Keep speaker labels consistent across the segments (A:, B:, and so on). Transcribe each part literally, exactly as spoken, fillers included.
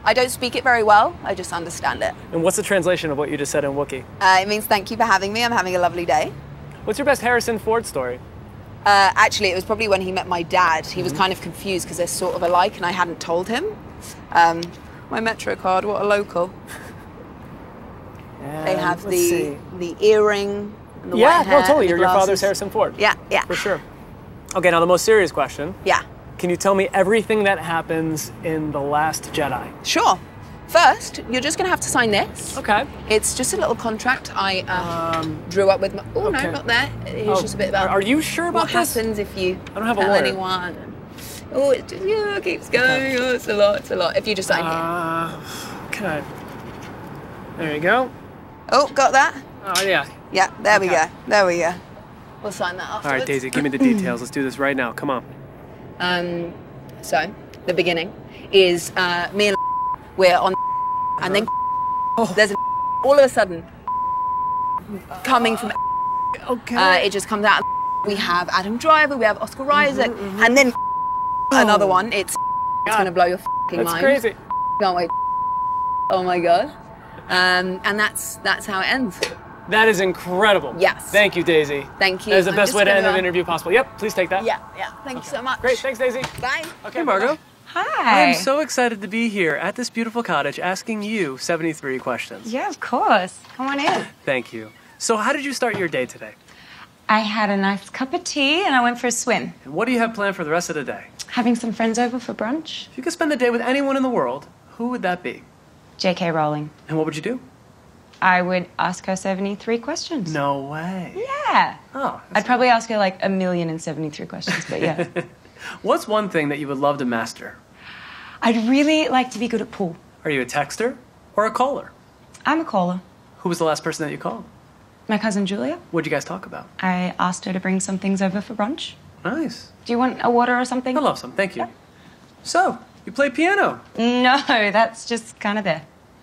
A: I don't speak it very well, I just understand it.
B: And what's the translation of what you just said in Wookiee?
A: Uh, it means thank you for having me, I'm having a lovely day.
B: What's your best Harrison Ford story?
A: Uh, actually, it was probably when he met my dad. He was kind of confused because they're sort of alike and I hadn't told him. Um, my Metro card, what a local.
B: And
A: They have
B: let's
A: the
B: see.
A: the earring and the
B: Yeah,
A: white hair
B: no, totally.
A: and the
B: Your, your father's
A: glasses.
B: Harrison Ford.
A: Yeah, yeah.
B: For sure. Okay, now the most serious question.
A: Yeah,
B: Can you tell me everything that happens in The Last Jedi?
A: sure. First, you're just gonna have to sign this.
B: Okay.
A: It's just a little contract I uh,
B: Um,
A: drew up with my... Oh,
B: okay.
A: no, not there. Here's
B: Oh,
A: just a bit about...
B: are- are you sure about
A: what
B: this?
A: happens if you
B: I don't have a
A: tell
B: lawyer.
A: anyone. Oh, it just yeah, it keeps going. Oh, it's a lot, it's a lot. If you just sign here.
B: Uh, okay. There you go.
A: Oh, got that?
B: Oh, yeah.
A: Yeah, there we
B: Okay.
A: go. There we go. We'll sign that
B: All
A: afterwards.
B: right, Daisy, give me the details. Let's do this right now. Come on.
A: Um, so, the beginning is uh, me and we're on and then
B: Oh.
A: there's an all of a sudden coming from
B: Okay.
A: uh, it just comes out. We have Adam Driver, we have Oscar Isaac, and then another one. It's it's gonna blow your f***ing
B: That's
A: mind.
B: crazy.
A: Can't wait. Oh my god. Um, and that's that's how it ends.
B: That is incredible.
A: Yes.
B: Thank you, Daisy.
A: Thank you.
B: That is the
A: I'm
B: best
A: just
B: way to end
A: gonna-
B: an interview possible. Yep, please take that.
A: Yeah, yeah. Thank you so much.
B: Great, thanks, Daisy.
A: Bye.
B: Okay, Margot.
C: Hi.
B: I'm so excited to be here at this beautiful cottage asking you seventy-three questions.
C: Yeah, of course. Come on in.
B: Thank you. So how did you start your day today?
C: I had a nice cup of tea and I went for a swim.
B: And what do you have planned for the rest of the day?
C: Having some friends over for brunch.
B: If you could spend the day with anyone in the world, who would that be?
C: J K Rowling.
B: And what would you do?
C: I would ask her seventy-three questions.
B: No way.
C: Yeah.
B: Oh.
C: I'd probably ask her like a million and seventy-three questions, but yeah.
B: What's one thing that you would love to master?
C: I'd really like to be good at pool.
B: Are you a texter or a caller?
C: I'm a caller.
B: Who was the last person that you called?
C: My cousin Julia.
B: What'd you guys talk about?
C: I asked her to bring some things over for brunch.
B: Nice.
C: Do you want a water or something?
B: I love some, thank you. So, you play piano.
C: No, that's just kind of there.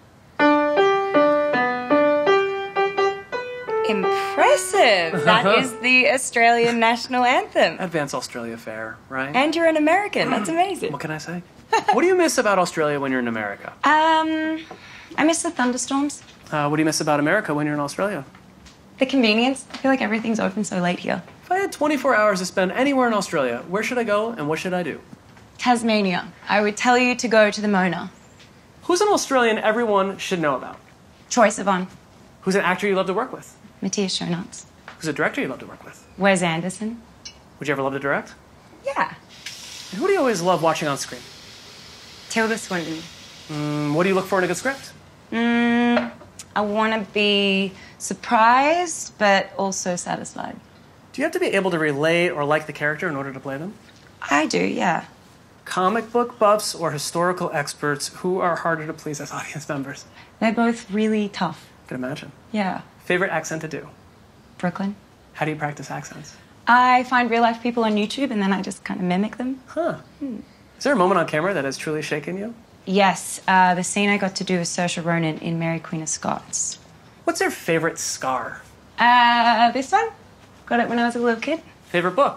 C: Impressive. That is the Australian national anthem.
B: Advance Australia Fair, right?
C: And you're an American. That's amazing.
B: What can I say? What do you miss about Australia when you're in America?
C: Um, I miss the thunderstorms.
B: Uh, what do you miss about America when you're in Australia?
C: The convenience. I feel like everything's open so late here.
B: If I had twenty-four hours to spend anywhere in Australia, where should I go and what should I do?
C: Tasmania. I would tell you to go to the Mona.
B: Who's an Australian everyone should know about?
C: Troye Sivan.
B: Who's an actor you love to work with?
C: Matthias Schoenaerts.
B: Who's a director you love to work with?
C: Wes Anderson.
B: Would you ever love to direct?
C: Yeah.
B: And who do you always love watching on screen?
C: Tilda Swinton.
B: Mm, what do you look for in a good script?
C: Mm, I want to be surprised, but also satisfied.
B: Do you have to be able to relate or like the character in order to play them?
C: I do, yeah.
B: Comic book buffs or historical experts, who are harder to please as audience members?
C: They're both really tough.
B: I can imagine.
C: Yeah.
B: Favorite accent to do?
C: Brooklyn.
B: How do you practice accents?
C: I find real life people on YouTube and then I just kind of mimic them.
B: Huh. Is there a moment on camera that has truly shaken you?
C: Yes, uh, the scene I got to do with Saoirse Ronan in Mary Queen of Scots.
B: What's your favorite scar?
C: Uh, this one? Got it when I was a little kid.
B: Favorite book?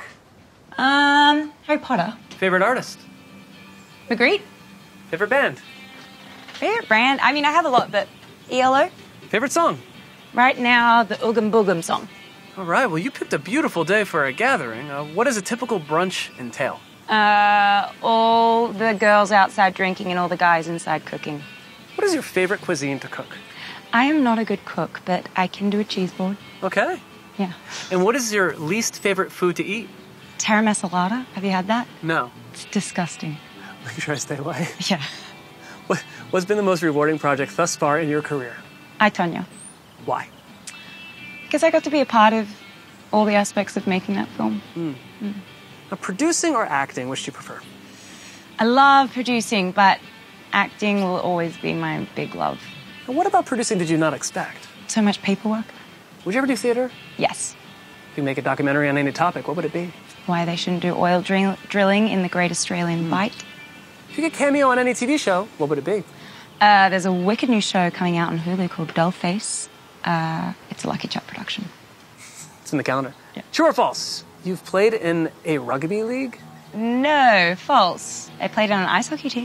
C: Um, Harry Potter.
B: Favorite artist?
C: Magritte.
B: Favorite band?
C: Favorite brand? I mean, I have a lot, but E L O?
B: Favorite song?
C: Right now, the Oogum Boogum song.
B: All right, well, you picked a beautiful day for a gathering. Uh, what does a typical brunch entail?
C: Uh, all the girls outside drinking and all the guys inside cooking.
B: What is your favorite cuisine to cook?
C: I am not a good cook, but I can do a cheese board.
B: Okay.
C: Yeah.
B: And what is your least favorite food to eat?
C: Terra Masalata. Have you had that?
B: No.
C: It's disgusting.
B: Make sure I stay away.
C: Yeah.
B: What, what's been the most rewarding project thus far in your career?
C: I, Tonya.
B: Why?
C: Because I got to be a part of all the aspects of making that film.
B: Mm. Mm. Now, producing or acting, which do you prefer?
C: I love producing, but acting will always be my big love.
B: And what about producing did you not expect?
C: So much paperwork.
B: Would you ever do theater?
C: Yes.
B: If you make a documentary on any topic, what would it be?
C: Why they shouldn't do oil drill drilling in the Great Australian mm. Bight.
B: If you get cameo on any T V show, what would it be?
C: Uh, there's a wicked new show coming out on Hulu called Dollface. Uh, it's a Lucky Chuck production.
B: It's in the calendar.
C: Yeah.
B: True or false? You've played in a rugby league?
C: No, false. I played on an ice hockey team.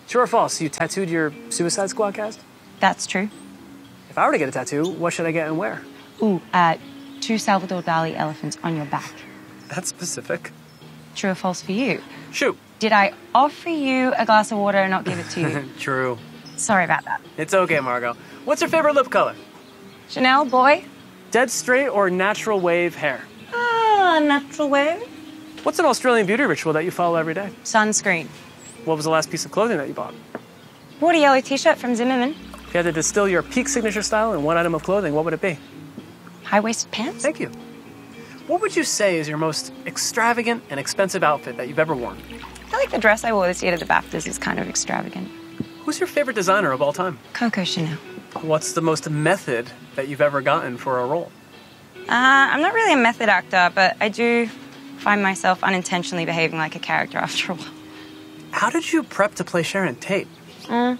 B: True or false, you tattooed your Suicide Squad cast?
C: That's true.
B: If I were to get a tattoo, what should I get and where?
C: Ooh, uh, two Salvador Dali elephants on your back.
B: That's specific.
C: True or false for you?
B: Shoot.
C: Did I offer you a glass of water and not give it to you?
B: True.
C: Sorry about that.
B: It's okay, Margot. What's your favorite lip color?
C: Chanel, boy?
B: Dead straight or natural wave hair?
C: Ah, natural wave.
B: What's an Australian beauty ritual that you follow every day?
C: Sunscreen.
B: What was the last piece of clothing that you bought?
C: Bought a yellow t-shirt from Zimmerman.
B: If you had to distill your peak signature style in one item of clothing, what would it be?
C: High-waisted pants?
B: Thank you. What would you say is your most extravagant and expensive outfit that you've ever worn?
C: I like the dress I wore this year to the BAFTAs is kind of extravagant.
B: Who's your favorite designer of all time?
C: Coco Chanel.
B: What's the most method that you've ever gotten for a role?
C: Uh, I'm not really a method actor, but I do find myself unintentionally behaving like a character after a while.
B: How did you prep to play Sharon Tate?
C: Mm.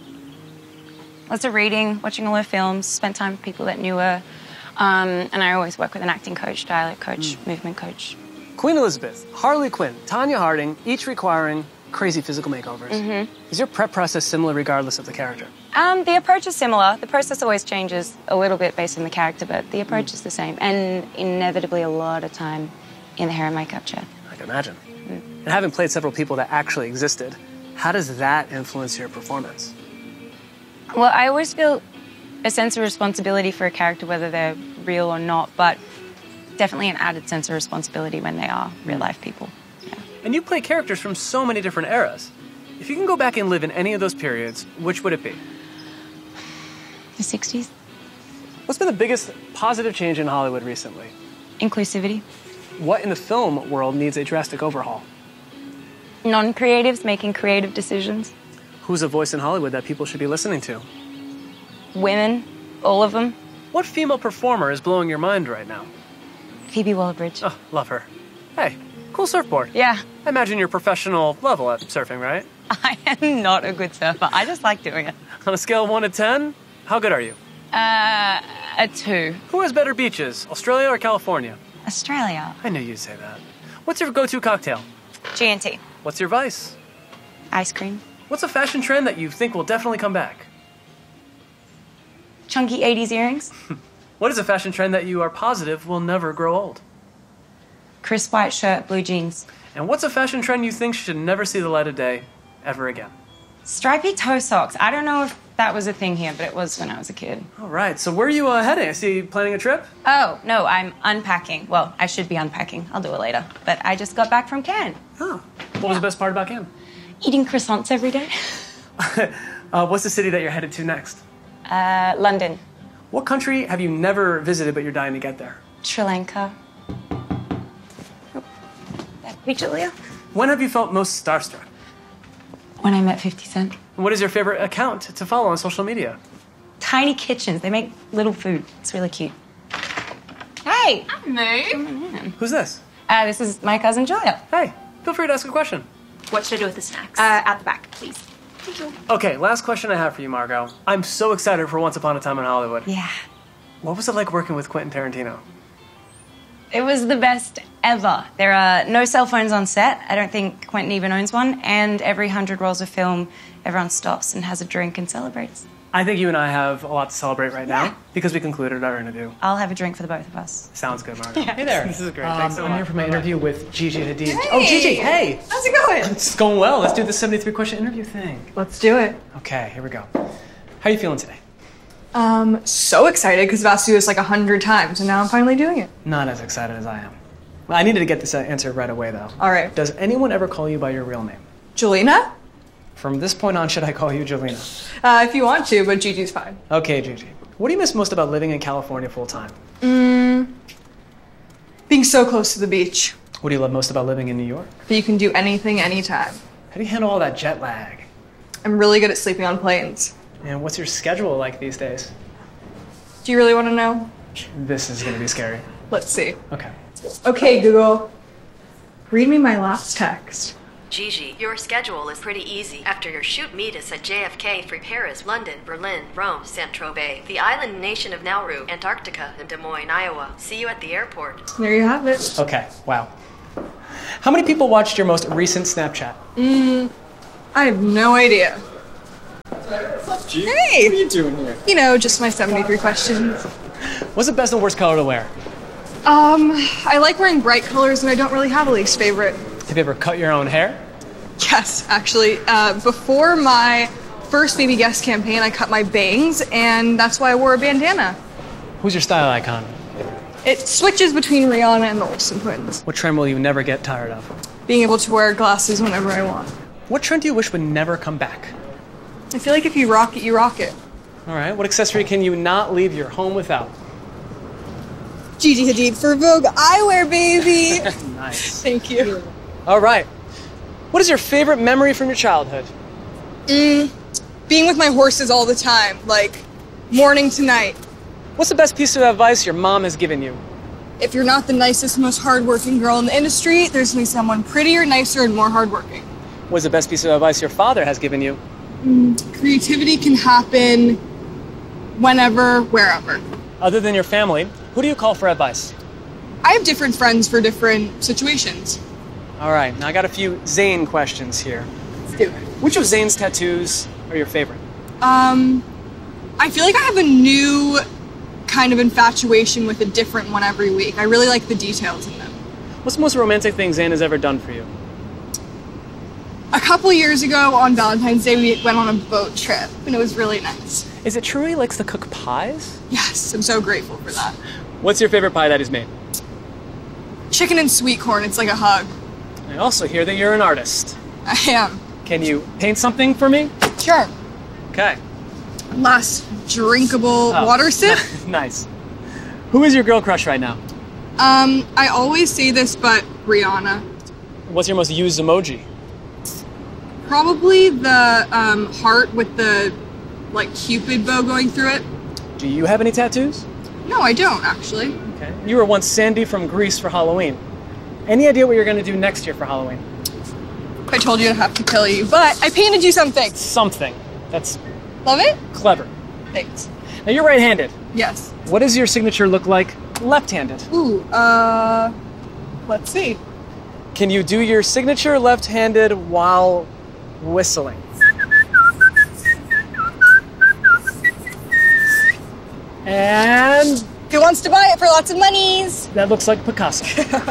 C: Lots of reading, watching all her films, spent time with people that knew her. Um, and I always work with an acting coach, dialect coach, mm. movement coach.
B: Queen Elizabeth, Harley Quinn, Tanya Harding, each requiring crazy physical makeovers.
C: Mm-hmm.
B: Is your prep process similar regardless of the character?
C: Um, the approach is similar. The process always changes a little bit based on the character, but the approach mm. is the same. And inevitably a lot of time in the hair and makeup chair.
B: I can imagine. Mm. And having played several people that actually existed, how does that influence your performance?
C: Well, I always feel a sense of responsibility for a character, whether they're real or not, but definitely an added sense of responsibility when they are real-life people. Yeah.
B: And you play characters from so many different eras. If you can go back and live in any of those periods, which would it be?
C: The sixties.
B: What's been the biggest positive change in Hollywood recently?
C: Inclusivity.
B: What in the film world needs a drastic overhaul?
C: Non-creatives making creative decisions.
B: Who's a voice in Hollywood that people should be listening to?
C: Women, all of them.
B: What female performer is blowing your mind right now?
C: Phoebe Waller-Bridge.
B: Oh, love her. Hey, cool surfboard.
C: Yeah.
B: I imagine you're professional level at surfing, right?
C: I am not a good surfer. I just like doing it.
B: On a scale of one to ten, how good are you?
C: Uh, a two.
B: Who has better beaches, Australia or California?
C: Australia.
B: I knew you'd say that. What's your go-to cocktail?
C: G and T.
B: What's your vice?
C: Ice cream.
B: What's a fashion trend that you think will definitely come back?
C: Chunky eighties earrings.
B: What is a fashion trend that you are positive will never grow old?
C: Crisp white shirt, blue jeans.
B: And what's a fashion trend you think should never see the light of day ever again?
C: Stripy toe socks. I don't know if that was a thing here, but it was when I was a kid.
B: All right, so where are you uh, heading? I see you planning a trip?
C: Oh, no, I'm unpacking. Well, I should be unpacking. I'll do it later. But I just got back from Cannes.
B: Oh, what was the best part about Cannes?
C: Eating croissants every day.
B: uh, what's the city that you're headed to next?
C: Uh, London.
B: What country have you never visited but you're dying to get there?
C: Sri Lanka. Oh, that be Julia?
B: When have you felt most starstruck?
C: When I met fifty Cent.
B: What is your favorite account to follow on social media?
C: Tiny Kitchens. They make little food. It's really cute. Hey!
A: I'm Moo.
B: Who's this?
C: Uh, this is my cousin Julia.
B: Hey, feel free to ask a question.
D: What should I do with the snacks?
C: Uh, at the back, please.
D: Thank you.
B: Okay, last question I have for you, Margot. I'm so excited for Once Upon a Time in Hollywood.
C: Yeah.
B: What was it like working with Quentin Tarantino?
C: It was the best ever. There are no cell phones on set. I don't think Quentin even owns one. And every hundred rolls of film, everyone stops and has a drink and celebrates.
B: I think you and I have a lot to celebrate right now
C: Yeah.
B: because we concluded our interview.
C: I'll have a drink for the both of us.
B: Sounds good, Margot.
C: Yeah.
B: Hey there. This is great.
E: Um,
B: Thanks so
E: I'm
B: much.
E: here for my interview with Gigi Hadid.
A: Hey.
E: Oh, Gigi, hey!
A: How's it going?
E: It's going well. Let's do the seventy-three question interview thing.
A: Let's do it.
E: Okay, here we go. How are you feeling today?
A: Um, so excited because I've asked you this like a hundred times and now I'm finally doing it.
E: Not as excited as I am. Well, I needed to get this uh, answer right away, though.
A: All right.
E: Does anyone ever call you by your real name?
A: Jelena?
E: From this point on, should I call you Jelena?
A: Uh, if you want to, but Gigi's fine.
E: Okay, Gigi. What do you miss most about living in California full-time?
A: Mm, being so close to the beach.
E: What do you love most about living in New York?
A: That you can do anything, anytime.
E: How do you handle all that jet lag?
A: I'm really good at sleeping on planes.
E: And what's your schedule like these days?
A: Do you really want to know?
E: This is gonna be scary.
A: Let's see.
E: Okay.
A: Okay, Google. Read me my last text.
D: Gigi, your schedule is pretty easy. After your shoot, meet us at J F K for Paris, London, Berlin, Rome, Saint-Tropez, the island nation of Nauru, Antarctica, and Des Moines, Iowa. See you at the airport.
A: There you have it.
E: Okay, wow. How many people watched your most recent Snapchat?
A: Mm, I have no idea.
F: G?
G: Hey!
F: What are you doing here?
G: You know, just my seventy-three questions.
E: What's the best and worst color to wear?
G: Um, I like wearing bright colors and I don't really have a least favorite.
E: Have you ever cut your own hair?
G: Yes, actually. Uh, before my first Baby Guest campaign, I cut my bangs and that's why I wore a bandana.
E: Who's your style icon?
G: It switches between Rihanna and the Olsen twins.
E: What trend will you never get tired of?
G: Being able to wear glasses whenever I want.
E: What trend do you wish would never come back?
G: I feel like if you rock it, you rock it.
E: All right, what accessory can you not leave your home without?
G: Gigi Hadid for Vogue eyewear, baby!
E: Nice.
G: Thank you.
E: All right. What is your favorite memory from your childhood?
G: Mm, being with my horses all the time, like morning to night.
E: What's the best piece of advice your mom has given you?
G: If you're not the nicest, most hardworking girl in the industry, there's gonna be someone prettier, nicer, and more hardworking.
E: What's the best piece of advice your father has given you?
G: Mm, creativity can happen whenever, wherever.
E: Other than your family, who do you call for advice?
G: I have different friends for different situations.
E: All right, now I got a few Zayn questions here.
G: Let's do it.
E: Which of Zayn's tattoos are your favorite?
G: Um, I feel like I have a new kind of infatuation with a different one every week. I really like the details in them.
E: What's the most romantic thing Zayn has ever done for you?
G: A couple years ago on Valentine's Day, we went on a boat trip, and it was really nice.
E: Is it true he likes to cook pies?
G: Yes, I'm so grateful for that.
E: What's your favorite pie that he's made?
G: Chicken and sweet corn, it's like a hug.
E: I also hear that you're an artist.
G: I am.
E: Can you paint something for me?
G: Sure.
E: Okay.
G: Last drinkable
E: Oh.
G: water sip.
E: Nice. Who is your girl crush right now?
G: Um, I always say this, but Rihanna.
E: What's your most used emoji?
G: Probably the um, heart with the like Cupid bow going through it.
E: Do you have any tattoos?
G: No, I don't actually.
E: Okay. You were once Sandy from Greece for Halloween. Any idea what you're going to do next year for Halloween?
G: I told you I'd have to kill you, but I painted you something.
E: Something. That's
G: Love it?
E: clever.
G: Thanks.
E: Now you're right-handed.
G: Yes.
E: What does your signature look like left-handed?
G: Ooh, uh, let's see.
E: Can you do your signature left-handed while whistling? And
G: Who wants to buy it for lots of monies?
E: that looks like Picasso.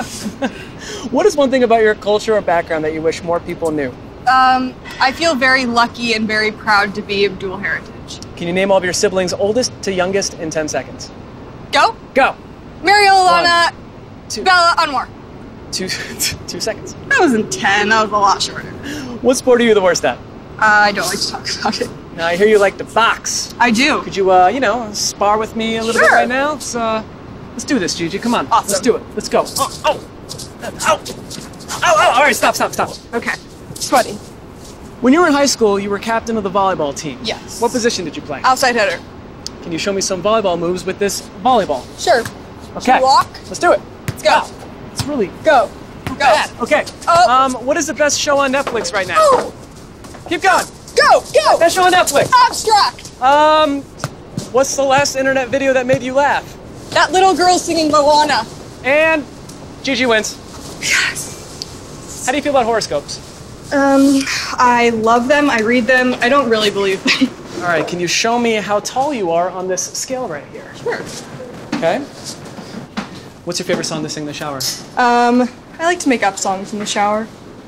E: What is one thing about your culture or background that you wish more people knew?
G: Um, I feel very lucky and very proud to be of dual heritage.
E: Can you name all of your siblings, oldest to youngest, in ten seconds?
G: Go.
E: Go.
G: Mariel, Alana,
E: Two,
G: Bella, Anwar.
E: two, two seconds.
G: That wasn't ten, that was a lot shorter.
E: What sport are you the worst at?
G: Uh, I don't like to talk about it.
E: Now, I hear you like to box.
G: I do.
E: Could you, uh, you know, spar with me a little bit
G: Sure.
E: right now? Let's, uh, let's do this, Gigi. Come on.
G: Awesome.
E: Let's do it. Let's go. Oh, oh. Ow. Ow, ow. All right, stop, stop, stop.
G: Okay. Sweaty.
E: When you were in high school, you were captain of the volleyball team.
G: Yes.
E: What position did you play?
G: Outside header.
E: Can you show me some volleyball moves with this volleyball?
G: Sure.
E: Okay.
G: Walk.
E: Let's do it.
G: Let's go.
E: Wow. It's really
G: Go. Go.
E: okay.
G: Oh.
E: Um, what is the best show on Netflix right now?
G: Oh.
E: Keep going.
G: Go. Go.
E: Best show on Netflix.
G: Abstract.
E: Um, what's the last internet video that made you laugh?
G: That little girl singing Moana.
E: And Gigi wins.
G: Yes.
E: How do you feel about horoscopes?
G: Um, I love them. I read them. I don't really believe them.
E: All right, can you show me how tall you are on this scale right here?
G: Sure.
E: Okay. What's your favorite song to sing in the shower?
G: Um, I like to make up songs in the shower.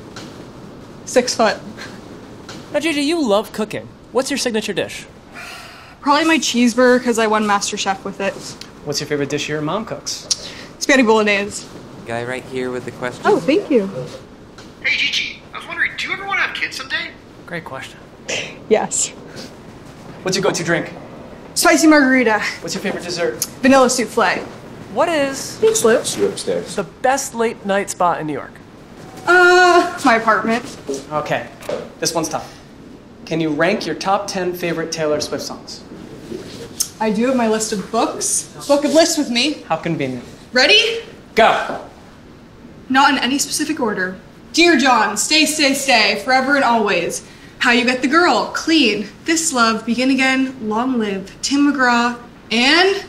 G: Six foot.
E: Now, Gigi, you love cooking. What's your signature dish?
G: Probably my cheeseburger because I won MasterChef with it.
E: What's your favorite dish your mom cooks?
G: Spaghetti bolognese.
H: Guy right here with the question.
G: Oh, thank you.
I: Hey, Gigi, I was wondering, do you ever want to have kids someday?
E: Great question.
G: Yes.
E: What's your go-to drink?
G: Spicy margarita.
E: What's your favorite dessert?
G: Vanilla souffle.
E: What is
G: Thanks, Luke.
E: the best late night spot in New York?
G: Uh, my apartment.
E: Okay, this one's tough. Can you rank your top ten favorite Taylor Swift songs?
G: I do have my list of books. Book of lists with me.
E: How convenient.
G: Ready?
E: Go!
G: Not in any specific order. Dear John, stay, stay, stay, forever and always. How You Get the Girl, Clean, This Love, Begin Again, Long Live, Tim McGraw, and...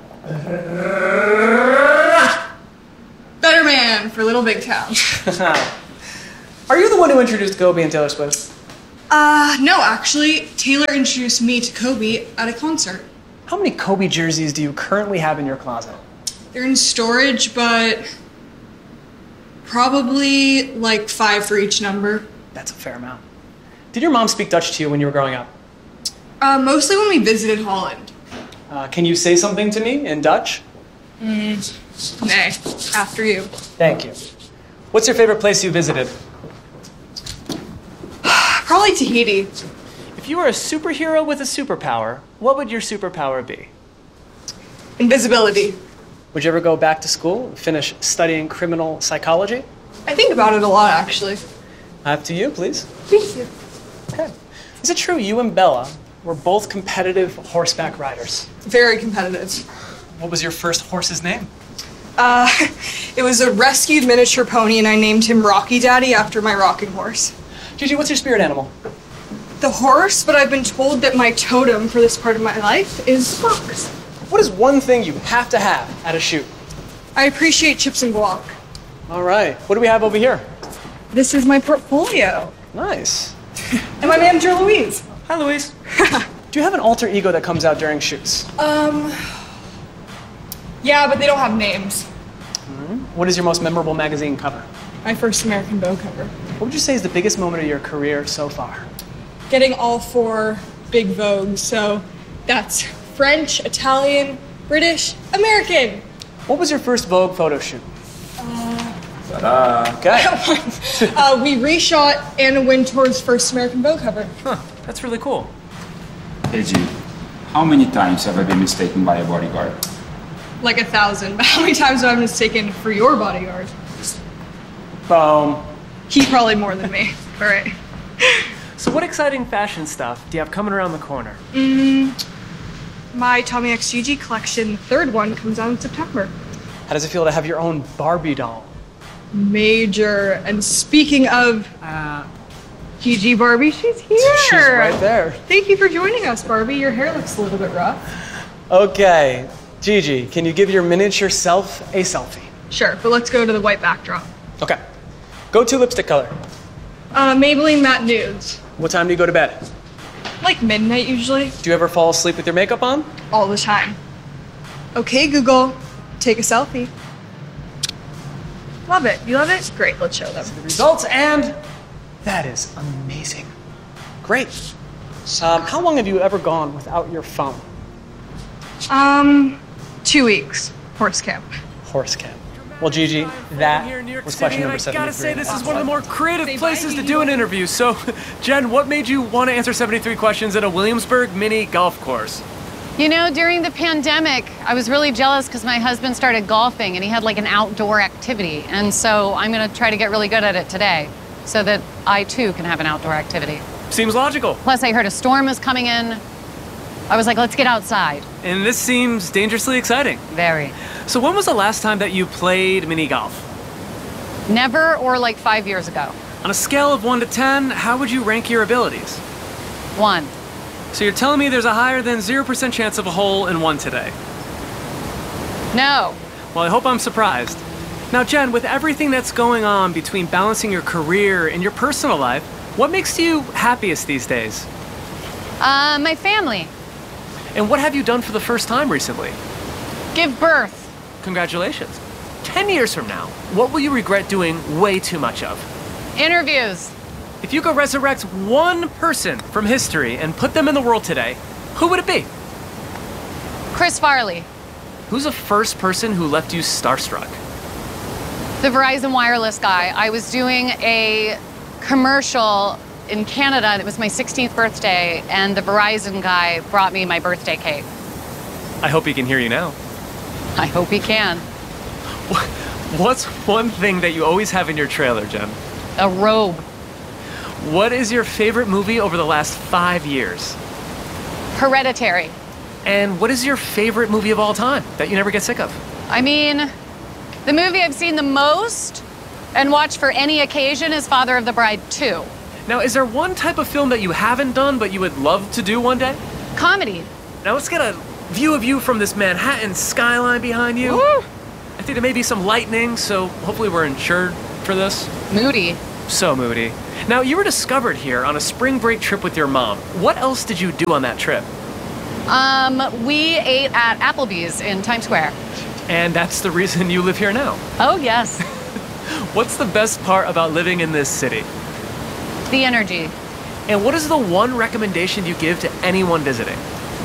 G: Better Man for Little Big Town.
E: Are you the one who introduced Gobi and Taylor Swift?
G: Uh, no, actually, Taylor introduced me to Kobe at a concert.
B: How many Kobe jerseys do you currently have in your closet?
G: They're in storage, but probably like five for each number.
B: That's a fair amount. Did your mom speak Dutch to you when you were growing up?
G: Uh, mostly when we visited Holland.
B: Uh, can you say something to me in Dutch?
G: Mm, nay, after you.
B: Thank you. What's your favorite place you visited?
G: Probably Tahiti.
B: If you were a superhero with a superpower, what would your superpower be?
G: Invisibility.
B: Would you ever go back to school and finish studying criminal psychology?
G: I think about it a lot, actually.
B: Up to you, please.
G: Thank you.
B: Okay. Is it true you and Bella were both competitive horseback riders?
G: Very competitive.
B: What was your first horse's name?
G: Uh, it was a rescued miniature pony, and I named him Rocky Daddy after my rocking horse.
B: Gigi, what's your spirit animal?
G: The horse, but I've been told that my totem for this part of my life is fox.
B: What is one thing you have to have at a shoot?
G: I appreciate chips and guac.
B: All right. What do we have over here?
G: This is my portfolio.
B: Nice.
G: And my manager, Louise.
B: Hi, Louise. Do you have an alter ego that comes out during shoots?
G: Um, yeah, but they don't have names.
B: Mm-hmm. What is your most memorable magazine cover?
G: My first American Vogue cover.
B: What would you say is the biggest moment of your career so far?
G: Getting all four big Vogues, so that's French, Italian, British, American.
B: What was your first Vogue photo shoot?
G: Uh,
B: okay.
G: uh, we reshot Anna Wintour's first American Vogue cover.
B: Huh, that's really cool.
F: Hey G, how many times have I been mistaken by a bodyguard?
G: Like a thousand, but how many times have I been mistaken for your bodyguard?
B: Boom.
G: He probably more than me. All right.
B: So what exciting fashion stuff do you have coming around the corner?
G: Mm, my Tommy X Gigi collection, the third one, comes out in September.
B: How does it feel to have your own Barbie doll?
G: Major. And speaking of uh, Gigi Barbie, she's here.
B: She's right there.
G: Thank you for joining us, Barbie. Your hair looks a little bit rough.
B: Okay. Gigi, can you give your miniature self a selfie?
G: Sure, but let's go to the white backdrop.
B: Okay. Go to lipstick color.
G: Uh, Maybelline Matte Nudes.
B: What time do you go to bed?
G: Like midnight, usually.
B: Do you ever fall asleep with your makeup on?
G: All the time. Okay, Google, take a selfie. Love it. You love it? Great, let's show them.
B: The results, and that is amazing. Great. Um, how long have you ever gone without your phone?
G: Um, two weeks. Horse camp.
B: Horse camp. Well, Gigi, that was question number seventy-three.
E: I gotta say, this is one of the more creative places to do an interview. So, Jen, what made you want to answer seventy-three questions at a Williamsburg mini golf course?
J: You know, during the pandemic, I was really jealous because my husband started golfing and he had like an outdoor activity. And so I'm gonna try to get really good at it today so that I too can have an outdoor activity.
E: Seems logical.
J: Plus, I heard a storm was coming in. I was like, let's get outside.
E: And this seems dangerously exciting.
J: Very.
E: So when was the last time that you played mini golf?
J: Never, or like five years ago.
E: On a scale of one to ten, how would you rank your abilities?
J: One.
E: So you're telling me there's a higher than zero percent chance of a hole in one today?
J: No.
E: Well, I hope I'm surprised. Now, Jen, with everything that's going on between balancing your career and your personal life, what makes you happiest these days?
J: Uh, my family.
E: And what have you done for the first time recently?
J: Give birth.
E: Congratulations. Ten years from now, what will you regret doing way too much of?
J: Interviews.
E: If you could resurrect one person from history and put them in the world today, who would it be?
J: Chris Farley.
E: Who's the first person who left you starstruck?
J: The Verizon Wireless guy. I was doing a commercial in Canada. It was my sixteenth birthday, and the Verizon guy brought me my birthday cake.
E: I hope he can hear you now.
J: I hope he can.
E: What's one thing that you always have in your trailer, Jen?
J: A robe.
E: What is your favorite movie over the last five years?
J: Hereditary.
E: And what is your favorite movie of all time that you never get sick of?
J: I mean, the movie I've seen the most and watched for any occasion is Father of the Bride two.
E: Now, is there one type of film that you haven't done but you would love to do one day?
J: Comedy.
E: Now let's get a view of you from this Manhattan skyline behind you.
J: Woo!
E: I think there may be some lightning, so hopefully we're insured for this.
J: Moody.
E: So moody. Now, you were discovered here on a spring break trip with your mom. What else did you do on that trip?
J: Um, we ate at Applebee's in Times Square.
E: And that's the reason you live here now.
J: Oh, yes.
E: What's the best part about living in this city?
J: The energy.
E: And what is the one recommendation you give to anyone visiting?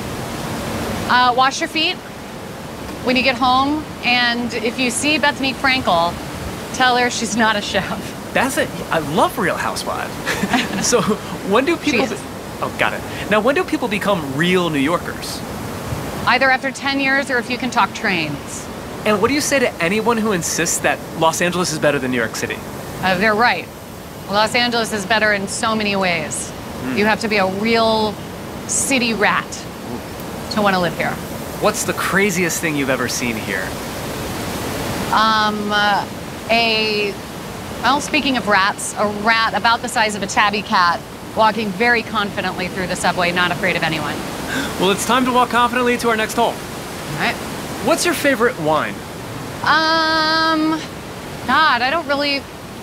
J: Uh, wash your feet when you get home, and if you see Bethany Frankel, tell her she's not a chef.
E: That's it. I love Real Housewives. So when do people... Be- oh, got it. Now, when do people become real New Yorkers?
J: Either after ten years or if you can talk trains.
E: And what do you say to anyone who insists that Los Angeles is better than New York City?
J: Uh, they're right. Los Angeles is better in so many ways. Mm. You have to be a real city rat to want to live here.
E: What's the craziest thing you've ever seen here?
J: Um, uh, a, well, speaking of rats, a rat about the size of a tabby cat walking very confidently through the subway, not afraid of anyone.
E: Well, it's time to walk confidently to our next hole.
J: All right.
E: What's your favorite wine?
J: Um, God, I don't really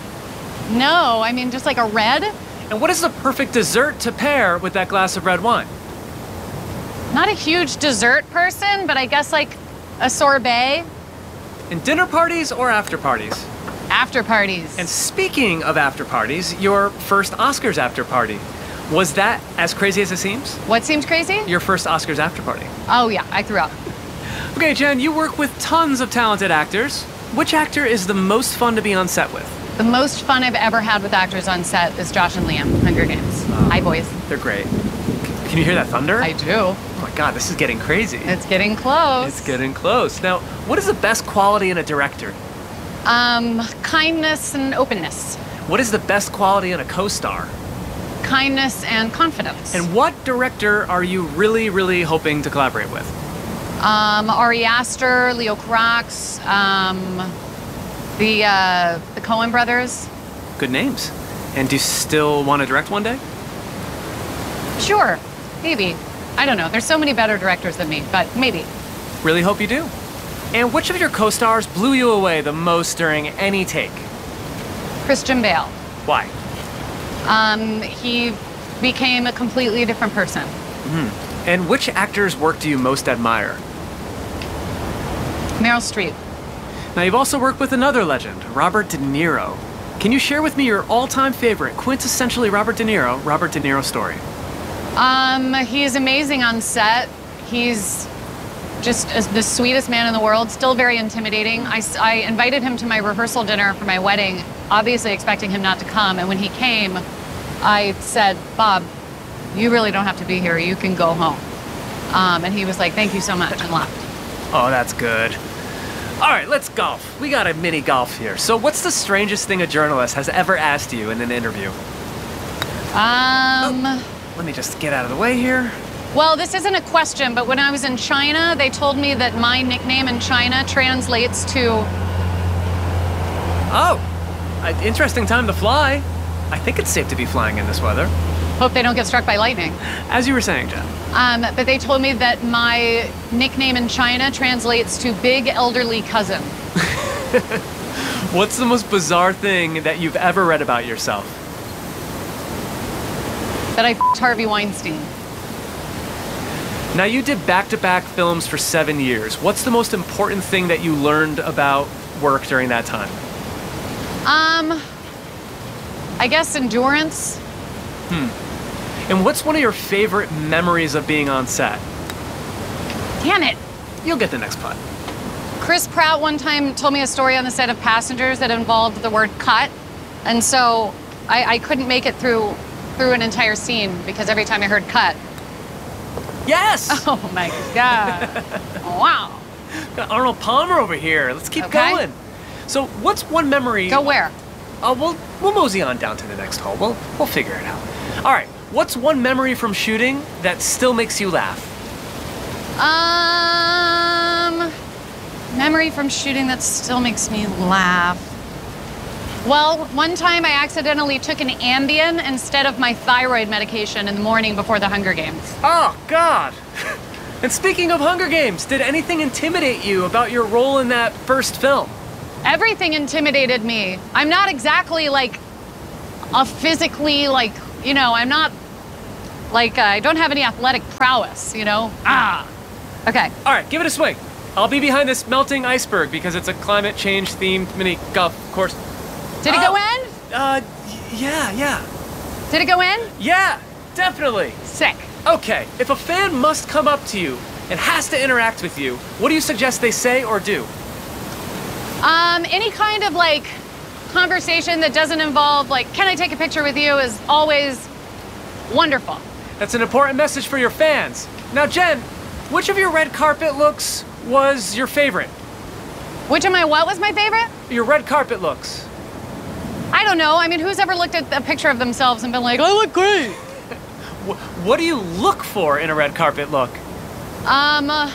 J: know. I mean, just like a red.
E: And what is the perfect dessert to pair with that glass of red wine?
J: Not a huge dessert person, but I guess like a sorbet.
E: And dinner parties or after parties?
J: After parties.
E: And speaking of after parties, your first Oscars after party. Was that as crazy as it seems?
J: What seems crazy?
E: Your first Oscars after party.
J: Oh yeah, I threw up.
E: Okay, Jen, you work with tons of talented actors. Which actor is the most fun to be on set with?
J: The most fun I've ever had with actors on set is Josh and Liam, Hunger Games. Uh, Hi, boys.
E: They're great. Can you hear that thunder?
J: I do.
E: Oh my God, this is getting crazy.
J: It's getting close.
E: It's getting close. Now, what is the best quality in a director?
J: Um, kindness and openness.
E: What is the best quality in a co-star?
J: Kindness and confidence.
E: And what director are you really, really hoping to collaborate with?
J: Um, Ari Aster, Leo Carax, um, the, uh, the Coen brothers.
E: Good names. And do you still want to direct one day?
J: Sure, maybe. I don't know. There's so many better directors than me, but maybe.
E: Really hope you do. And which of your co-stars blew you away the most during any take?
J: Christian Bale.
E: Why?
J: Um, he became a completely different person.
E: Mm. And which actor's work do you most admire?
J: Meryl Streep.
E: Now, you've also worked with another legend, Robert De Niro. Can you share with me your all-time favorite, quintessentially Robert De Niro, Robert De Niro story?
J: Um, he's amazing on set. He's just a, the sweetest man in the world, still very intimidating. I, I invited him to my rehearsal dinner for my wedding, obviously expecting him not to come. And when he came, I said, Bob, you really don't have to be here. You can go home. Um, and he was like, thank you so much, and left.
E: Oh, that's good. All right, let's golf. We got a mini golf here. So what's the strangest thing a journalist has ever asked you in an interview?
J: Um...
E: Oh, let me just get out of the way here.
J: Well, this isn't a question, but when I was in China, they told me that my nickname in China translates to...
E: Oh, an interesting time to fly. I think it's safe to be flying in this weather.
J: Hope they don't get struck by lightning.
E: As you were saying, Jen.
J: Um, but they told me that my nickname in China translates to big elderly cousin.
E: What's the most bizarre thing that you've ever read about yourself?
J: That I f***ed Harvey Weinstein.
E: Now, you did back-to-back films for seven years. What's the most important thing that you learned about work during that time?
J: Um, I guess endurance.
E: Hmm. And what's one of your favorite memories of being on set?
J: Damn it.
E: You'll get the next putt.
J: Chris Pratt one time told me a story on the set of Passengers that involved the word cut. And so I, I couldn't make it through through an entire scene because every time I heard cut.
E: Yes!
J: Oh my God. Wow.
E: Got Arnold Palmer over here. Let's keep
J: okay.
E: going. So what's one memory...
J: Go where?
E: Uh, we'll, we'll mosey on down to the next hole. We'll, we'll figure it out. All right. What's one memory from shooting that still makes you laugh?
J: Um, memory from shooting that still makes me laugh. Well, one time I accidentally took an Ambien instead of my thyroid medication in the morning before the Hunger Games.
E: Oh, God. And speaking of Hunger Games, did anything intimidate you about your role in that first film?
J: Everything intimidated me. I'm not exactly like a physically, like, you know, I'm not, like, uh, I don't have any athletic prowess, you know? Ah. Okay.
E: All right, give it a swing. I'll be behind this melting iceberg because it's a climate change themed mini golf course.
J: Did it
E: Oh,
J: go in?
E: Uh, y- yeah, yeah.
J: Did it go in?
E: Yeah, definitely.
J: Sick.
E: Okay, if a fan must come up to you and has to interact with you, what do you suggest they say or do?
J: Um, any kind of, like, conversation that doesn't involve, like, can I take a picture with you is always wonderful.
E: That's an important message for your fans. Now, Jen, which of your red carpet looks was your favorite?
J: Which of my what was my favorite?
E: Your red carpet looks.
J: I don't know. I mean, who's ever looked at a picture of themselves and been like, I look great?
E: Wh- What do you look for in a red carpet look?
J: Um, uh,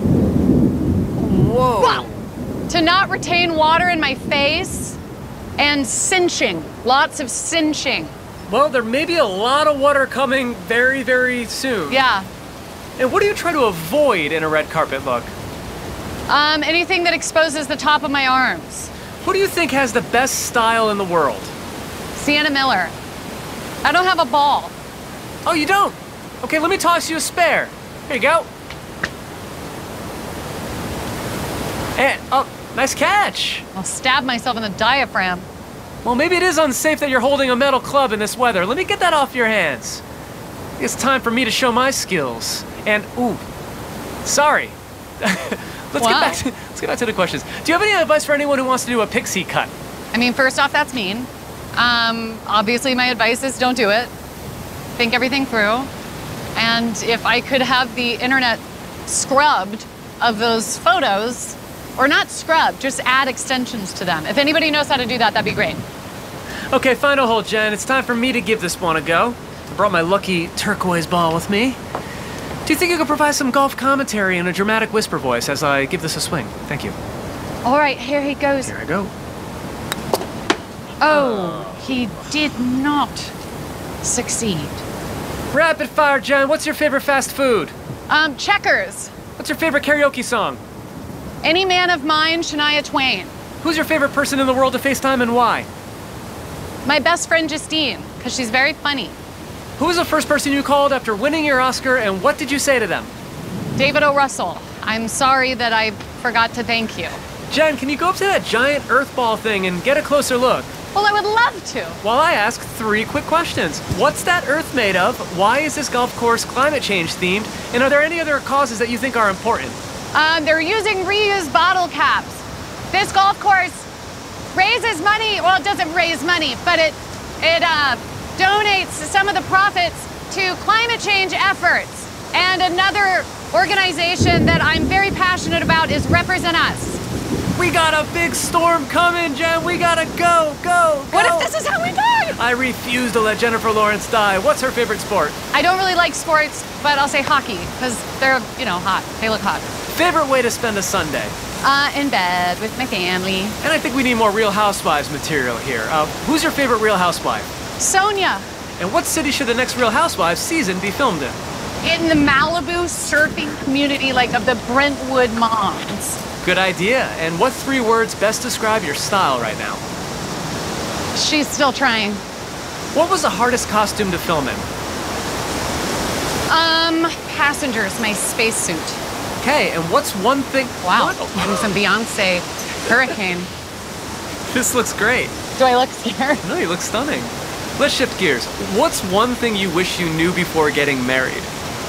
E: Whoa.
J: wow. To not retain water in my face and cinching. Lots of cinching.
E: Well, there may be a lot of water coming very, very soon.
J: Yeah.
E: And what do you try to avoid in a red carpet look?
J: Um, anything that exposes the top of my arms.
E: Who do you think has the best style in the world?
J: Sienna Miller. I don't have a ball.
E: Oh, you don't? Okay, let me toss you a spare. Here you go. And, oh, nice catch.
J: I'll stab myself in the diaphragm.
E: Well, maybe it is unsafe that you're holding a metal club in this weather. Let me get that off your hands. It's time for me to show my skills. And, ooh, sorry. let's,
J: Wow.
E: get back to, let's get back to the questions. Do you have any advice for anyone who wants to do a pixie cut?
J: I mean, first off, that's mean. Um, obviously, my advice is don't do it. Think everything through. And if I could have the internet scrubbed of those photos, or not scrubbed, just add extensions to them. If anybody knows how to do that, that'd be great.
E: Okay, final hole, Jen. It's time for me to give this one a go. I brought my lucky turquoise ball with me. Do you think you could provide some golf commentary in a dramatic whisper voice as I give this a swing? Thank you.
J: All right, here he goes.
E: Here I go.
J: Oh, he did not succeed.
E: Rapid fire, Jen. What's your favorite fast food?
J: Um, checkers.
E: What's your favorite karaoke song?
J: Any Man of Mine, Shania Twain.
E: Who's your favorite person in the world to FaceTime and why?
J: My best friend Justine, because she's very funny.
E: Who was the first person you called after winning your Oscar and what did you say to them?
J: David O. Russell. I'm sorry that I forgot to thank you.
E: Jen, can you go up to that giant earth ball thing and get a closer look?
J: Well, I would love to.
E: While I ask three quick questions. What's that earth made of? Why is this golf course climate change themed? And are there any other causes that you think are important?
J: Um, they're using reused bottle caps. This golf course raises money. Well, it doesn't raise money, but it it uh, donates some of the profits to climate change efforts. And another organization that I'm very passionate about is Represent Us.
E: We got a big storm coming, Jen. We gotta go, go, go.
J: What if this is how we die?
E: I refuse to let Jennifer Lawrence die. What's her favorite sport?
J: I don't really like sports, but I'll say hockey, because they're, you know, hot. They look hot.
E: Favorite way to spend a Sunday?
J: Uh, in bed with my family.
E: And I think we need more Real Housewives material here. Uh, who's your favorite Real Housewife?
J: Sonia.
E: And what city should the next Real Housewives season be filmed in?
J: In the Malibu surfing community, like of the Brentwood Moms.
E: Good idea. And what three words best describe your style right now?
J: She's still trying.
E: What was the hardest costume to film in?
J: Um, Passengers, my spacesuit.
E: Okay, and what's one thing...
J: Wow,
E: What?
J: and some Beyonce Hurricane.
E: This looks great.
J: Do I look scared?
E: No, you look stunning. Let's shift gears. What's one thing you wish you knew before getting married?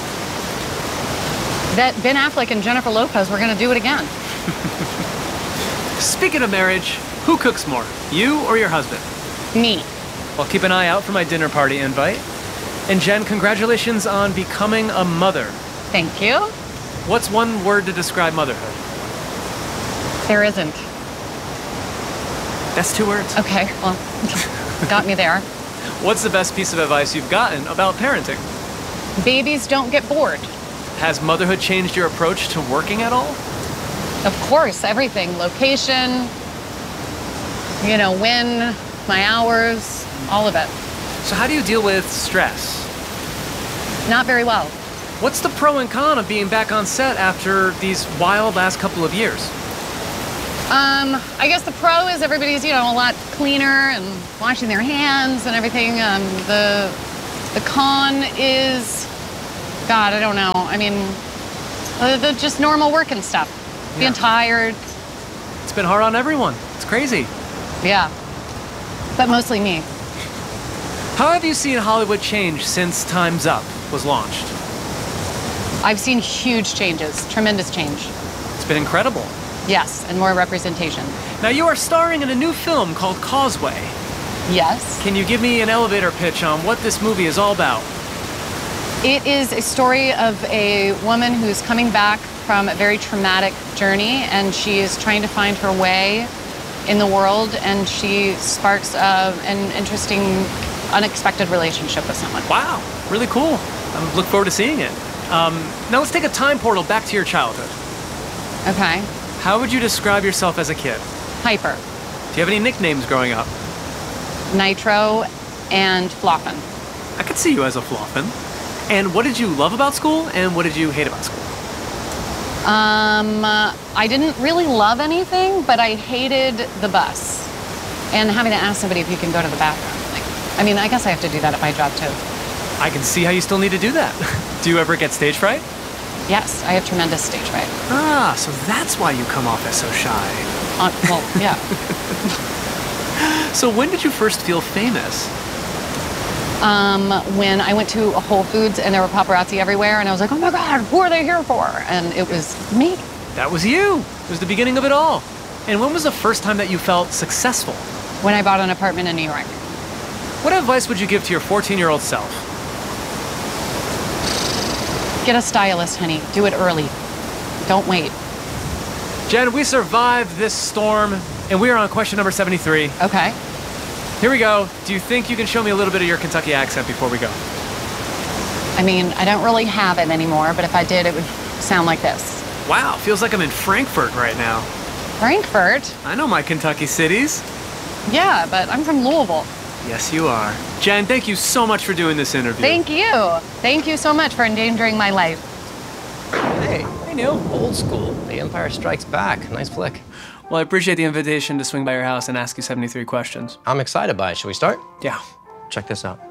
J: That Ben Affleck and Jennifer Lopez were gonna do it again.
E: Speaking of marriage, who cooks more, you or your husband?
J: Me.
E: Well, keep an eye out for my dinner party invite. And Jen, congratulations on becoming a mother.
J: Thank you.
E: What's one word to describe motherhood?
J: There isn't.
E: That's two words.
J: Okay, well, got me there.
E: What's the best piece of advice you've gotten about parenting?
J: Babies don't get bored.
E: Has motherhood changed your approach to working at all?
J: Of course, everything. Location, you know, when, my hours, all of it.
E: So how do you deal with stress?
J: Not very well.
E: What's the pro and con of being back on set after these wild last couple of years?
J: Um, I guess the pro is everybody's, you know, a lot cleaner and washing their hands and everything. Um, the the con is, God, I don't know. I mean, the, the just normal working stuff. Being
E: Yeah.
J: tired.
E: It's been hard on everyone. It's crazy.
J: Yeah. But mostly me.
E: How have you seen Hollywood change since Time's Up was launched?
J: I've seen huge changes, tremendous change.
E: It's been incredible.
J: Yes, and more representation.
E: Now you are starring in a new film called Causeway.
J: Yes.
E: Can you give me an elevator pitch on what this movie is all about?
J: It is a story of a woman who's coming back from a very traumatic journey, and she is trying to find her way in the world, and she sparks uh, an interesting, unexpected relationship with someone.
E: Wow, really cool. I look forward to seeing it. Um, now let's take a time portal back to your childhood.
J: Okay.
E: How would you describe yourself as a kid?
J: Hyper,
E: Do you have any nicknames growing up?
J: Nitro, and Floppin'.
E: I could see you as a floppin'. And what did you love about school, and what did you hate about school?
J: Um, uh, I didn't really love anything, but I hated the bus and having to ask somebody if you can go to the bathroom. Like, I mean, I guess I have to do that at my job too.
E: I can see how you still need to do that. Do you ever get stage fright?
J: Yes, I have tremendous stage fright.
E: Ah, so that's why you come off as so shy.
J: Uh, well, yeah.
E: So when did you first feel famous?
J: Um, when I went to a Whole Foods and there were paparazzi everywhere, and I was like, oh my God, who are they here for? And it was me.
E: That was you. It was the beginning of it all. And when was the first time that you felt successful?
J: When I bought an apartment in New York.
E: What advice would you give to your fourteen-year-old self?
J: Get a stylist, honey. Do it early. Don't wait.
E: Jen, we survived this storm, and we are on question number seventy-three.
J: Okay.
E: Here we go. Do you think you can show me a little bit of your Kentucky accent before we go?
J: I mean, I don't really have it anymore, but if I did, it would sound like this.
E: Wow, feels like I'm in Frankfurt right now.
J: Frankfurt?
E: I know my Kentucky cities.
J: Yeah, but I'm from Louisville.
E: Yes, you are. Jen, thank you so much for doing this interview.
J: Thank you. Thank you so much for endangering my life.
K: Hey, hey, Neil. Old school. The Empire Strikes Back. Nice flick.
E: Well, I appreciate the invitation to swing by your house and ask you seventy-three questions.
K: I'm excited by it. Should we start?
E: Yeah.
K: Check this out.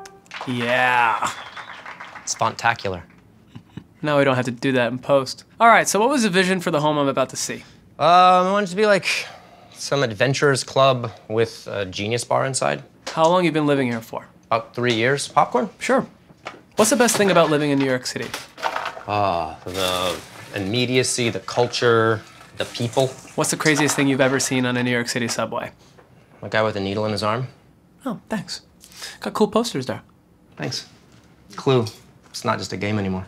E: Yeah.
K: Spontacular.
E: Now we don't have to do that in post. All right, so what was the vision for the home I'm about to see?
K: Um, I wanted it to be like some adventurers club with a genius bar inside.
E: How long you been living here for?
K: About three years. Popcorn?
E: Sure. What's the best thing about living in New York City?
K: Ah, the immediacy, the culture, the people.
E: What's the craziest thing you've ever seen on a New York City subway?
K: A guy with a needle in his arm.
E: Oh, thanks. Got cool posters there.
K: Thanks. Clue. It's not just a game anymore.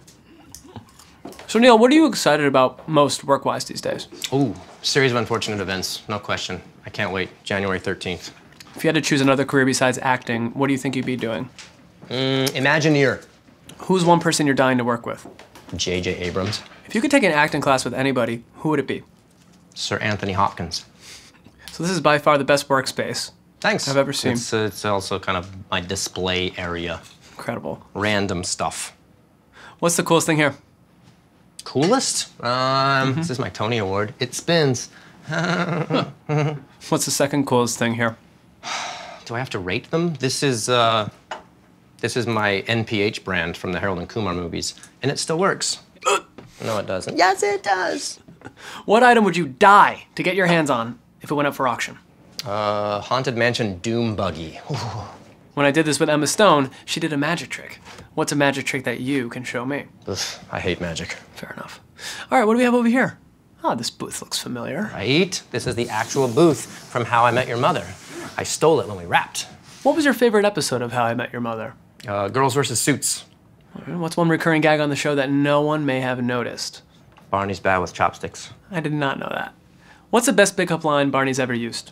E: So Neil, what are you excited about most work-wise these days?
K: Ooh, series of unfortunate events. No question. I can't wait. January thirteenth.
E: If you had to choose another career besides acting, what do you think you'd be doing?
K: Mm, Imagineer.
E: Who's one person you're dying to work with?
K: J J Abrams.
E: If you could take an acting class with anybody, who would it be?
K: Sir Anthony Hopkins.
E: So this is by far the best workspace
K: Thanks.
E: I've ever seen.
K: It's, uh, it's also kind of my display area.
E: Incredible.
K: Random stuff.
E: What's the coolest thing here?
K: Coolest? Um, mm-hmm. This is my Tony Award. It spins.
E: What's the second coolest thing here?
K: Do I have to rate them? This is, uh, this is my N P H brand from the Harold and Kumar movies, and it still works. No, it doesn't. Yes, it does.
E: What item would you die to get your hands on if it went up for auction?
K: Uh, Haunted Mansion Doom Buggy. Ooh.
E: When I did this with Emma Stone, she did a magic trick. What's a magic trick that you can show me?
K: Ugh, I hate magic.
E: Fair enough. All right, what do we have over here? Oh, this booth looks familiar.
K: Right? This is the actual booth from How I Met Your Mother. I stole it when we wrapped.
E: What was your favorite episode of How I Met Your Mother?
K: Uh, Girls versus Suits.
E: What's one recurring gag on the show that no one may have noticed?
K: Barney's bad with chopsticks.
E: I did not know that. What's the best pickup line Barney's ever used?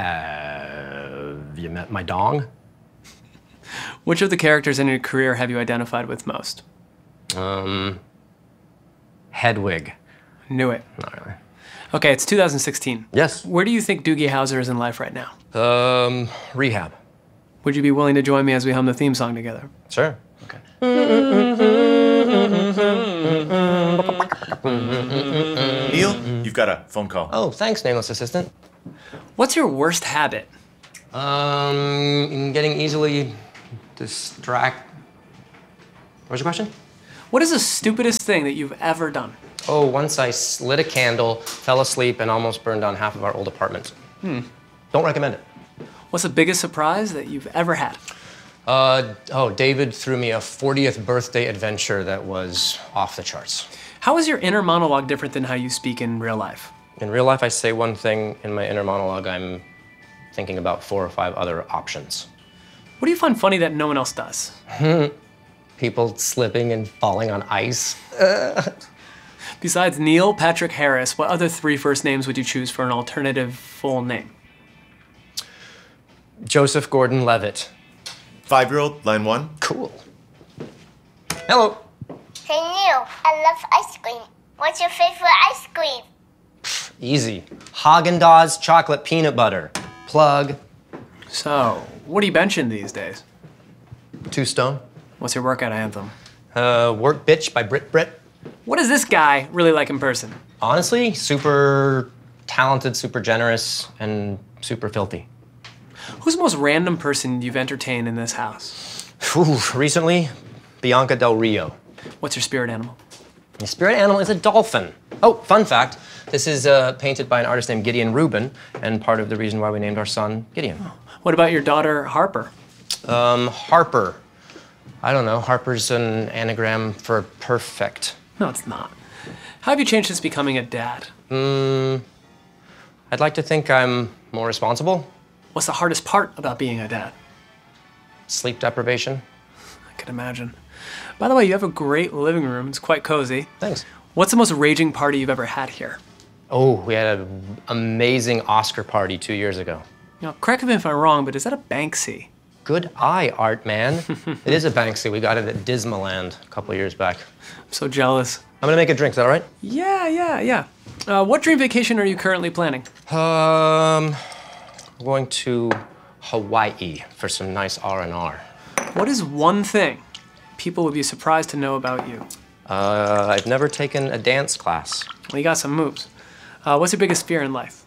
K: Have you met my dong?
E: Which of the characters in your career have you identified with most?
K: Um, Hedwig.
E: Knew it.
K: Not really.
E: Okay, it's two thousand sixteen.
K: Yes.
E: Where do you think Doogie Howser is in life right now?
K: Um, rehab.
E: Would you be willing to join me as we hum the theme song together?
K: Sure. Okay.
L: Neil, you you've got a phone call.
K: Oh, thanks, nameless assistant.
E: What's your worst habit?
K: Um, getting easily distract. What's your question?
E: What is the stupidest thing that you've ever done?
K: Oh, once I lit a candle, fell asleep, and almost burned down half of our old apartments.
E: Hmm.
K: Don't recommend it.
E: What's the biggest surprise that you've ever had?
K: Uh, oh, David threw me a fortieth birthday adventure that was off the charts.
E: How is your inner monologue different than how you speak in real life?
K: In real life, I say one thing. In my inner monologue, I'm thinking about four or five other options.
E: What do you find funny that no one else does?
K: People slipping and falling on ice.
E: Besides Neil Patrick Harris, what other three first names would you choose for an alternative full name?
K: Joseph Gordon-Levitt.
L: Five-year-old, line one.
K: Cool. Hello.
M: Hey Neil, I love ice cream. What's your favorite ice cream?
K: Easy. Haagen-Dazs chocolate peanut butter. Plug.
E: So, what are you benching these days?
K: Two stone.
E: What's your workout anthem?
K: Uh, Work Bitch by Brit Brit.
E: What is this guy really like in person?
K: Honestly, super talented, super generous, and super filthy.
E: Who's the most random person you've entertained in this house?
K: Ooh, recently, Bianca Del Rio.
E: What's your spirit animal?
K: My spirit animal is a dolphin. Oh, fun fact, this is uh, painted by an artist named Gideon Rubin, and part of the reason why we named our son Gideon.
E: What about your daughter, Harper?
K: Um, Harper. I don't know, Harper's an anagram for perfect.
E: No, it's not. How have you changed since becoming a dad?
K: Mm, I'd like to think I'm more responsible.
E: What's the hardest part about being a dad?
K: Sleep deprivation.
E: I can imagine. By the way, you have a great living room. It's quite cozy.
K: Thanks.
E: What's the most raging party you've ever had here?
K: Oh, we had an amazing Oscar party two years ago.
E: Now, correct me if I'm wrong, but is that a Banksy?
K: Good eye, art man. It is a Banksy. We got it at Dismaland a couple of years back.
E: I'm so jealous.
K: I'm gonna make a drink, is that all right?
E: Yeah, yeah, yeah. Uh, what dream vacation are you currently planning?
K: Um, we're going to Hawaii for some nice R and R.
E: What is one thing people would be surprised to know about you?
K: Uh, I've never taken a dance class.
E: Well, you got some moves. Uh, what's your biggest fear in life?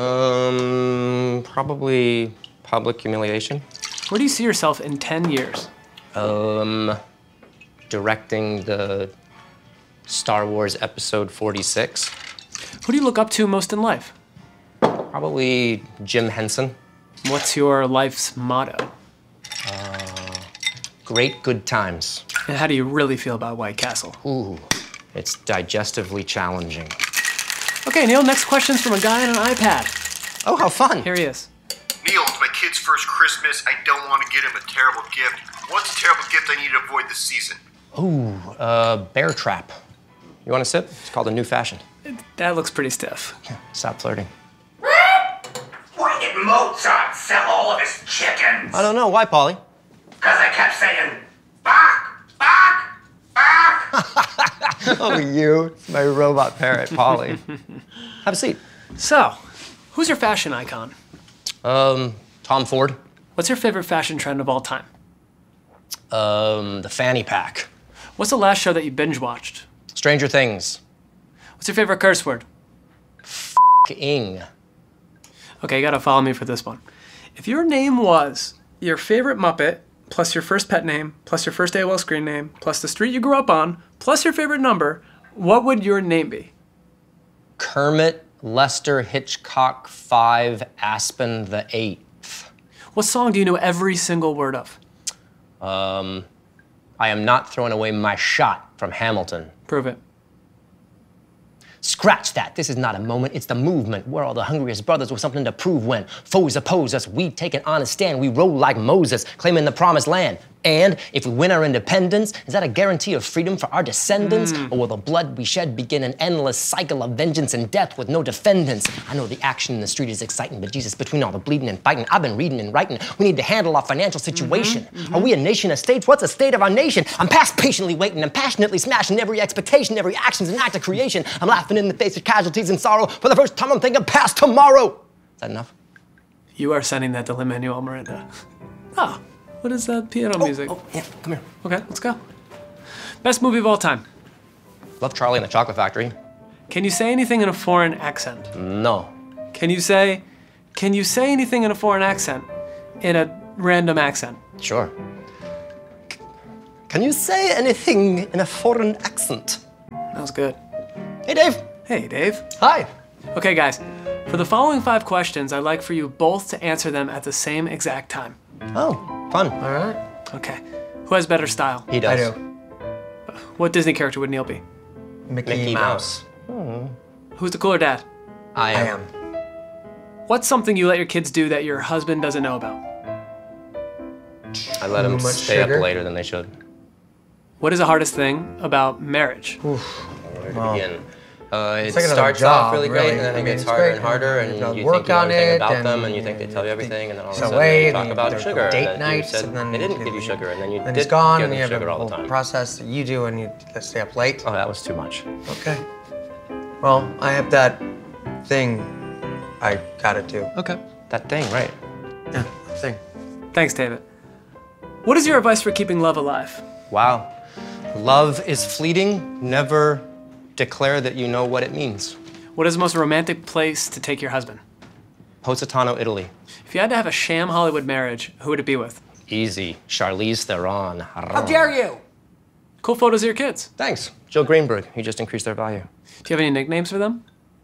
K: Um, probably public humiliation.
E: Where do you see yourself in ten years?
K: Um, directing the Star Wars Episode forty-six.
E: Who do you look up to most in life?
K: Probably Jim Henson.
E: What's your life's motto?
K: Uh, great good times.
E: And how do you really feel about White Castle?
K: Ooh, it's digestively challenging.
E: Okay, Neil, next question's from a guy on an iPad.
K: Oh, how fun.
E: Here he is.
I: Neil, it's my kid's first Christmas. I don't want to get him a terrible gift. What's a terrible gift I need to avoid this season?
K: Ooh, uh, bear trap. You want a sip? It's called a new fashion.
E: That looks pretty stiff.
K: Stop flirting.
N: Why did Mozart sell all of his chickens?
K: I don't know. Why, Polly?
N: Because I kept saying, bark, bark, bark.
K: Oh, you, my robot parrot, Polly. Have a seat.
E: So, who's your fashion icon?
K: Um, Tom Ford.
E: What's your favorite fashion trend of all time?
K: Um, the fanny pack.
E: What's the last show that you binge watched?
K: Stranger Things.
E: What's your favorite curse word?
K: F***ing.
E: Okay, you gotta follow me for this one. If your name was your favorite Muppet, plus your first pet name, plus your first A O L screen name, plus the street you grew up on, plus your favorite number, what would your name be?
K: Kermit Lester Hitchcock five Aspen the eighth.
E: What song do you know every single word of?
K: Um, I am not throwing away my shot from Hamilton.
E: Prove it.
K: Scratch that. This is not a moment, it's the movement. We're all the hungriest brothers with something to prove when foes oppose us. We take an honest stand. We roll like Moses, claiming the promised land. And if we win our independence, is that a guarantee of freedom for our descendants? Mm. Or will the blood we shed begin an endless cycle of vengeance and death with no defendants? I know the action in the street is exciting, but Jesus, between all the bleeding and fighting, I've been reading and writing. We need to handle our financial situation. Mm-hmm, mm-hmm. Are we a nation of states? What's the state of our nation? I'm past patiently waiting. I'm passionately smashing every expectation. Every action's an act of creation. I'm laughing in the face of casualties and sorrow. For the first time, I'm thinking past tomorrow. Is that enough?
E: You are sending that to Lin-Manuel Miranda. Oh. What is that piano
K: oh,
E: music?
K: Oh, yeah, come here.
E: Okay, let's go. Best movie of all time?
K: Love Charlie and the Chocolate Factory.
E: Can you say anything in a foreign accent?
K: No.
E: Can you say, can you say anything in a foreign accent? In a random accent?
K: Sure. C- Can you say anything in a foreign accent?
E: That was good.
K: Hey, Dave.
E: Hey, Dave.
K: Hi.
E: Okay, guys. For the following five questions, I'd like for you both to answer them at the same exact time.
K: Oh, fun. All right.
E: Okay. Who has better style?
K: He does.
O: I do.
E: What Disney character would Neil be?
O: Mickey,
K: Mickey
O: Mouse.
K: Mouse.
E: Who's the cooler dad?
K: I
O: I
K: am.
O: am.
E: What's something you let your kids do that your husband doesn't know about?
K: I let them
O: Too much
K: stay
O: sugar?
K: up later than they should.
E: What is the hardest thing about marriage?
K: Where to
O: Well,
K: begin? Uh, it
O: it's like another
K: starts
O: job,
K: off really great,
O: really.
K: and then
O: I
K: it
O: mean,
K: gets
O: it's
K: harder
O: great,
K: and harder,
O: and
K: and
O: you gotta
K: you
O: work
K: think you know
O: on
K: everything
O: it,
K: about
O: and
K: them, and you think they tell you everything, and then all of a
O: it's
K: sudden
O: away,
K: they
O: and
K: talk
O: you-
K: about
O: there's
K: sugar,
O: date
K: and then you
O: nights,
K: said
O: and then
K: they didn't
O: you-
K: give you sugar, and then you
O: Then
K: did
O: it's gone,
K: give
O: and
K: them
O: you have
K: sugar
O: a
K: all the
O: whole
K: time.
O: process that you do, and you stay up late.
K: Oh, that was too much.
O: Okay. Well, I have that thing I gotta do.
K: Okay. That thing, right?
O: Yeah, thing.
E: Thanks, David. What is your advice for keeping love alive?
K: Wow. Love is fleeting. Never declare that you know what it means.
E: What is the most romantic place to take your husband?
K: Positano, Italy.
E: If you had to have a sham Hollywood marriage, who would it be with?
K: Easy. Charlize Theron.
E: How dare you? Cool photos of your kids.
K: Thanks. Joe Greenberg. He just increased their value.
E: Do you have any nicknames for them?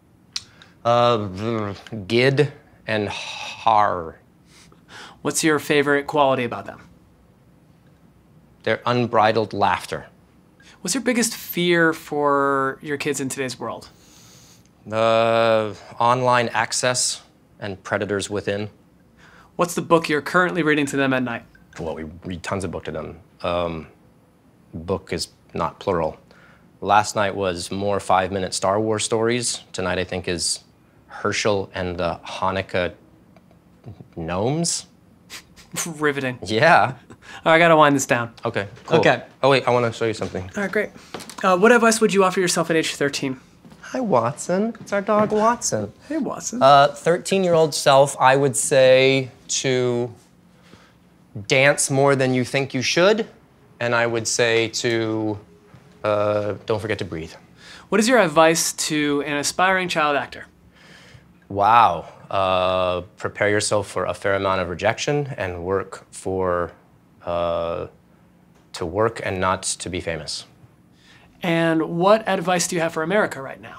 K: Uh, Gid and Har.
E: What's your favorite quality about them?
K: Their unbridled laughter.
E: What's your biggest fear for your kids in today's world?
K: The online access and predators within.
E: What's the book you're currently reading to them at night?
K: Well, we read tons of book to them. Um, book is not plural. Last night was more five-minute Star Wars stories. Tonight, I think, is Herschel and the Hanukkah gnomes.
E: Riveting.
K: Yeah.
E: Oh, I gotta wind this down.
K: Okay, cool.
E: Okay.
K: Oh, wait, I want to show you something.
E: All right, great. Uh, what advice would you offer yourself at age thirteen?
K: Hi, Watson. It's our dog, Watson.
E: Hey, Watson.
K: Uh, thirteen-year-old self, I would say to dance more than you think you should, and I would say to uh, don't forget to breathe.
E: What is your advice to an aspiring child actor?
K: Wow. Uh, prepare yourself for a fair amount of rejection and work for uh, to work and not to be famous.
E: And what advice do you have for America right now?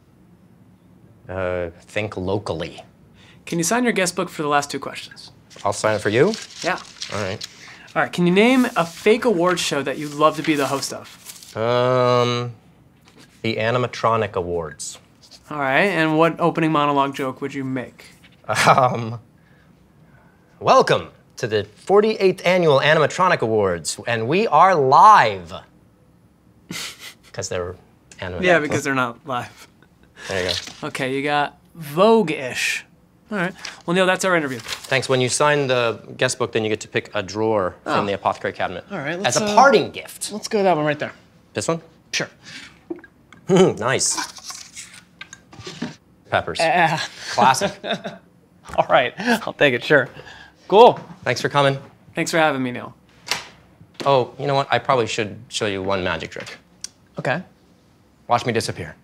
K: Uh, think locally.
E: Can you sign your guest book for the last two questions?
K: I'll sign it for you.
E: Yeah.
K: All right.
E: All right, can you name a fake awards show that you'd love to be the host of?
K: Um, the Animatronic Awards.
E: All right, and what opening monologue joke would you make?
K: Um, welcome to the forty-eighth Annual Animatronic Awards, and we are live. Because they're animatronic.
E: Yeah, because they're not live.
K: There you go.
E: Okay, you got Vogue-ish. All right. Well, Neil, that's our interview.
K: Thanks. When you sign the guest book, then you get to pick a drawer
E: Oh.
K: from the apothecary cabinet.
E: All right,
K: As
E: let's,
K: a
E: uh,
K: parting gift.
E: Let's go to that one right there.
K: This one?
E: Sure.
K: Nice. Peppers.
E: Uh,
K: Classic.
E: All right, I'll take it, sure. Cool.
K: Thanks for coming.
E: Thanks for having me, Neil.
K: Oh, you know what? I probably should show you one magic trick.
E: Okay.
K: Watch me disappear.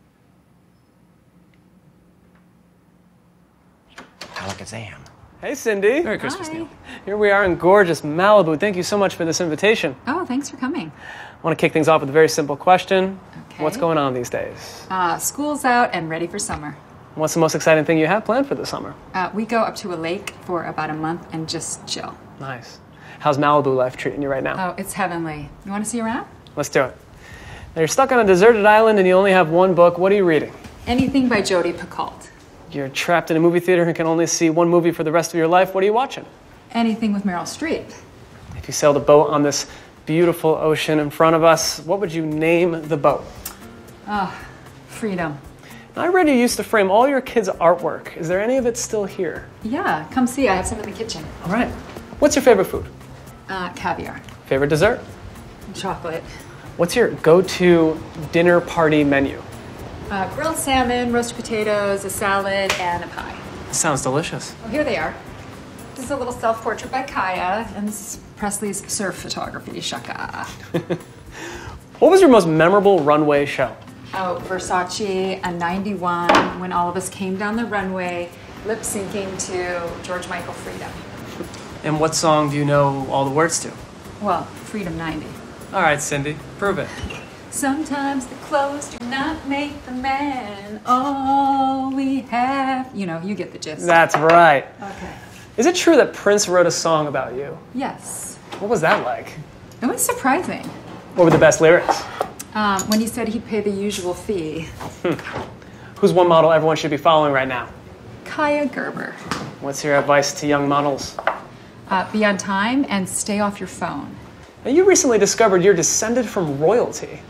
K: Alakazam.
E: Hey, Cindy. Merry
P: Christmas, Neil.
E: Here we are in gorgeous Malibu. Thank you so much for this invitation.
P: Oh, thanks for coming.
E: I want to kick things off with a very simple question.
P: Okay.
E: What's going on these days?
P: Uh, school's out and ready for summer.
E: What's the most exciting thing you have planned for the summer?
P: Uh, we go up to a lake for about a month and just chill.
E: Nice. How's Malibu life treating you right now?
P: Oh, it's heavenly. You want to see around?
E: Let's do it. Now you're stuck on a deserted island and you only have one book. What are you reading?
P: Anything by Jodi Picoult.
E: You're trapped in a movie theater and can only see one movie for the rest of your life. What are you watching?
P: Anything with Meryl Streep.
E: If you sailed a boat on this beautiful ocean in front of us, what would you name the boat?
P: Ah, oh, freedom.
E: Now, I read you used to frame all your kids' artwork. Is there any of it still here?
P: Yeah, come see. I have some in the kitchen.
E: All right. What's your favorite food?
P: Uh, caviar.
E: Favorite dessert?
P: Chocolate.
E: What's your go-to dinner party menu?
P: Uh, grilled salmon, roasted potatoes, a salad, and a pie.
E: Sounds delicious.
P: Oh, here they are. This is a little self-portrait by Kaya, and this is Presley's surf photography, Shaka.
E: What was your most memorable runway show?
P: Oh, Versace and ninety-one, when all of us came down the runway, lip syncing to George Michael Freedom.
E: And what song do you know all the words to?
P: Well, Freedom ninety.
E: All right, Cindy, prove it.
P: Sometimes the clothes do not make the man all we have. You know, you get the gist.
E: That's right.
P: Okay.
E: Is it true that Prince wrote a song about you?
P: Yes.
E: What was that like?
P: It was surprising.
E: What were the best lyrics?
P: Um, when he said he'd pay the usual fee.
E: Hmm. Who's one model everyone should be following right now?
P: Kaya Gerber.
E: What's your advice to young models?
P: Uh, be on time and stay off your phone.
E: Now, you recently discovered you're descended from royalty.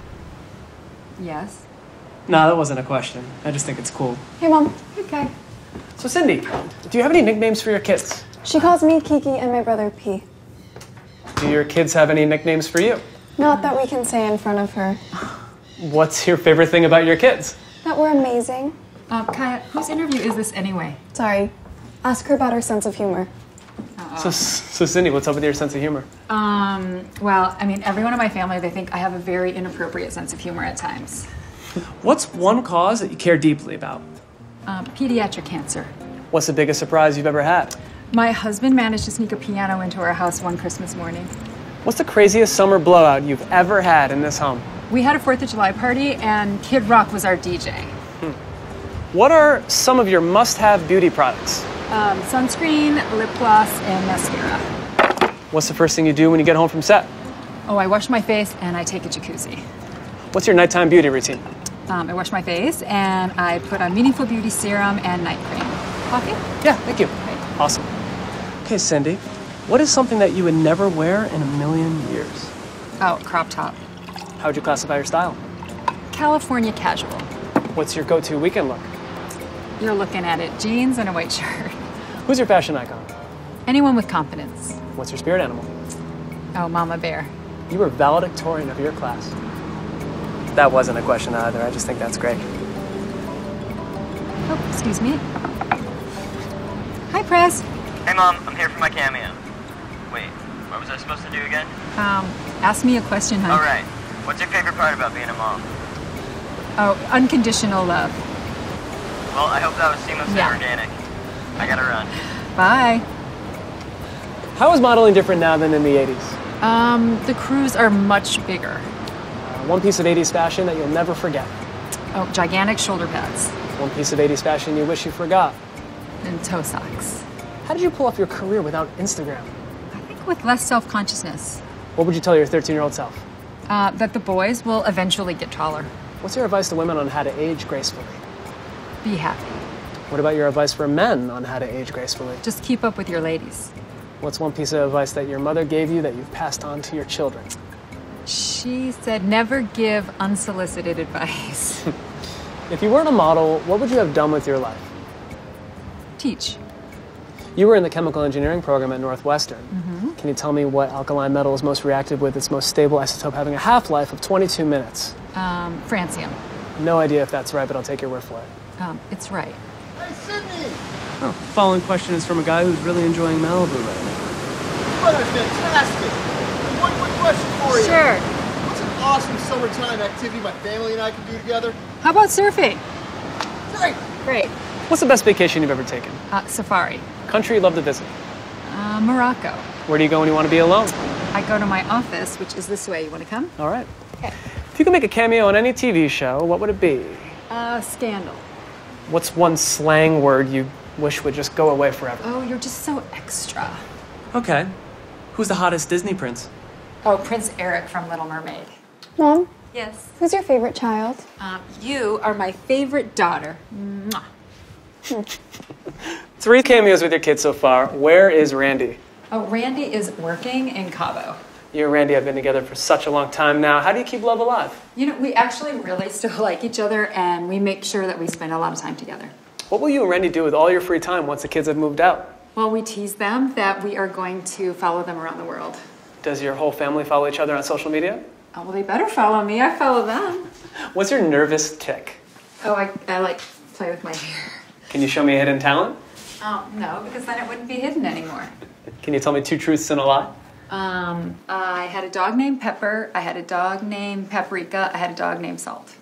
P: Yes.
E: No, that wasn't a question. I just think it's cool.
Q: Hey, Mom.
P: Okay.
E: So, Cindy, do you have any nicknames for your kids?
Q: She calls me Kiki and my brother P.
E: Do your kids have any nicknames for you?
Q: Not that we can say in front of her.
E: What's your favorite thing about your kids?
Q: That we're amazing.
P: Uh, Kaya, whose interview is this anyway?
Q: Sorry. Ask her about her sense of humor.
E: So, so, Cindy, what's up with your sense of humor?
P: Um, well, I mean, everyone in my family, they think I have a very inappropriate sense of humor at times.
E: What's one cause that you care deeply about?
P: Um, pediatric cancer.
E: What's the biggest surprise you've ever had?
P: My husband managed to sneak a piano into our house one Christmas morning.
E: What's the craziest summer blowout you've ever had in this home?
P: We had a fourth of July party, and Kid Rock was our D J.
E: Hmm. What are some of your must-have beauty products?
P: Um, sunscreen, lip gloss, and mascara.
E: What's the first thing you do when you get home from set?
P: Oh, I wash my face and I take a jacuzzi.
E: What's your nighttime beauty routine?
P: Um, I wash my face and I put on Meaningful Beauty serum and night cream. Coffee?
E: Yeah, thank you. Okay. Awesome. Okay, Cindy, what is something that you would never wear in a million years?
P: Oh, crop top.
E: How would you classify your style?
P: California casual.
E: What's your go-to weekend look?
P: You're looking at it. Jeans and a white shirt.
E: Who's your fashion icon?
P: Anyone with confidence.
E: What's your spirit animal?
P: Oh, Mama Bear.
E: You were valedictorian of your class. That wasn't a question either. I just think that's great.
P: Oh, excuse me. Hi, Press.
R: Hey, Mom. I'm here for my cameo. Wait, what was I supposed to do again?
P: Um, ask me a question, hon.
R: All right. What's your favorite part about being a mom?
P: Oh, unconditional love.
R: Well, I hope that was seamless
P: Yeah.
R: and organic. I gotta run.
P: Bye.
E: How is modeling different now than in the eighties?
P: Um, the crews are much bigger.
E: Uh, one piece of eighties fashion that you'll never forget.
P: Oh, gigantic shoulder pads.
E: One piece of eighties fashion you wish you forgot.
P: And toe socks.
E: How did you pull off your career without Instagram?
P: I think with less self-consciousness.
E: What would you tell your thirteen-year-old self?
P: Uh, that the boys will eventually get taller.
E: What's your advice to women on how to age gracefully?
P: Be happy.
E: What about your advice for men on how to age gracefully?
P: Just keep up with your ladies.
E: What's one piece of advice that your mother gave you that you've passed on to your children?
P: She said never give unsolicited advice.
E: If you weren't a model, what would you have done with your life?
P: Teach.
E: You were in the chemical engineering program at Northwestern.
P: Mm-hmm.
E: Can you tell me what alkaline metal is most reactive with its most stable isotope having a half-life of twenty-two minutes?
P: Um, francium.
E: No idea if that's right, but I'll take your word for it.
P: Um, it's right.
S: Hey, Sydney!
E: Oh, following question is from a guy who's really enjoying Malibu right now.
S: Brother, fantastic! One quick question for you.
P: Sure.
S: What's an awesome summertime activity my family and I can do together?
P: How about surfing?
S: Great!
P: Great.
E: What's the best vacation you've ever taken?
P: Uh, safari.
E: Country you'd love to visit?
P: Uh, Morocco.
E: Where do you go when you want to be alone?
P: I go to my office, which is this way. You want to come?
E: All right.
P: Okay.
E: If you could make a cameo on any T V show, what would it be?
P: Uh, scandal.
E: What's one slang word you wish would just go away forever?
P: Oh, you're just so extra.
E: Okay. Who's the hottest Disney prince?
P: Oh, Prince Eric from Little Mermaid.
Q: Mom?
P: Yes?
Q: Who's your favorite child?
P: Um, you are my favorite daughter. Mwah.
E: Three cameos with your kids so far. Where is Randy?
P: Oh, Randy is working in Cabo.
E: You and Randy have been together for such a long time now. How do you keep love alive?
P: You know, we actually really still like each other, and we make sure that we spend a lot of time together.
E: What will you and Randy do with all your free time once the kids have moved out?
P: Well, we tease them that we are going to follow them around the world.
E: Does your whole family follow each other on social media?
P: Oh, well, they better follow me. I follow them.
E: What's your nervous tick?
P: Oh, I, I like play with my hair.
E: Can you show me a hidden talent?
P: Oh, no, because then it wouldn't be hidden anymore.
E: Can you tell me two truths and a lie?
P: Um, I had a dog named Pepper. I had a dog named Paprika. I had a dog named Salt.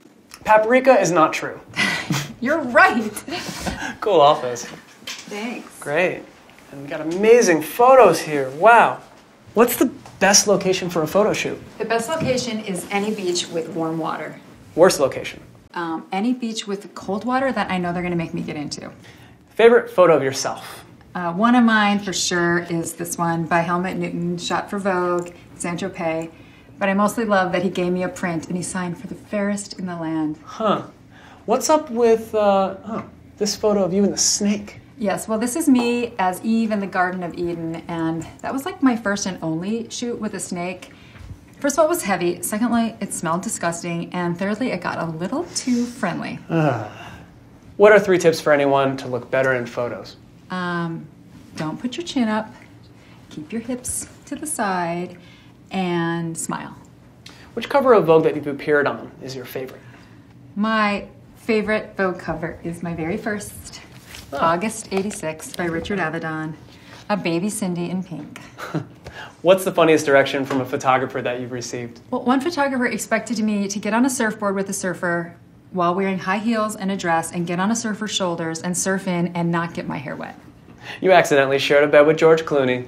B: Paprika is not true.
P: You're right.
B: Cool office.
P: Thanks.
B: Great. And we got amazing photos here. Wow. What's the best location for a photo shoot?
P: The best location is any beach with warm water.
B: Worst location?
P: Um, any beach with cold water that I know they're going to make me get into.
B: Favorite photo of yourself?
P: Uh, one of mine for sure is this one by Helmut Newton, shot for Vogue, Saint-Tropez. But I mostly love that he gave me a print and he signed for the fairest in the land.
B: Huh. What's up with uh, oh, this photo of you and the snake?
P: Yes, well, this is me as Eve in the Garden of Eden, and that was like my first and only shoot with a snake. First of all, it was heavy. Secondly, it smelled disgusting. And thirdly, it got a little too friendly.
B: Uh, what are three tips for anyone to look better in photos?
P: Um, don't put your chin up, keep your hips to the side, and smile.
B: Which cover of Vogue that you've appeared on is your favorite?
P: My favorite Vogue cover is my very first, oh. August eighty-six by Richard Avedon, a baby Cindy in pink.
B: What's the funniest direction from a photographer that you've received?
P: Well, one photographer expected me to get on a surfboard with a surfer while wearing high heels and a dress and get on a surfer's shoulders and surf in and not get my hair wet.
B: You accidentally shared a bed with George Clooney.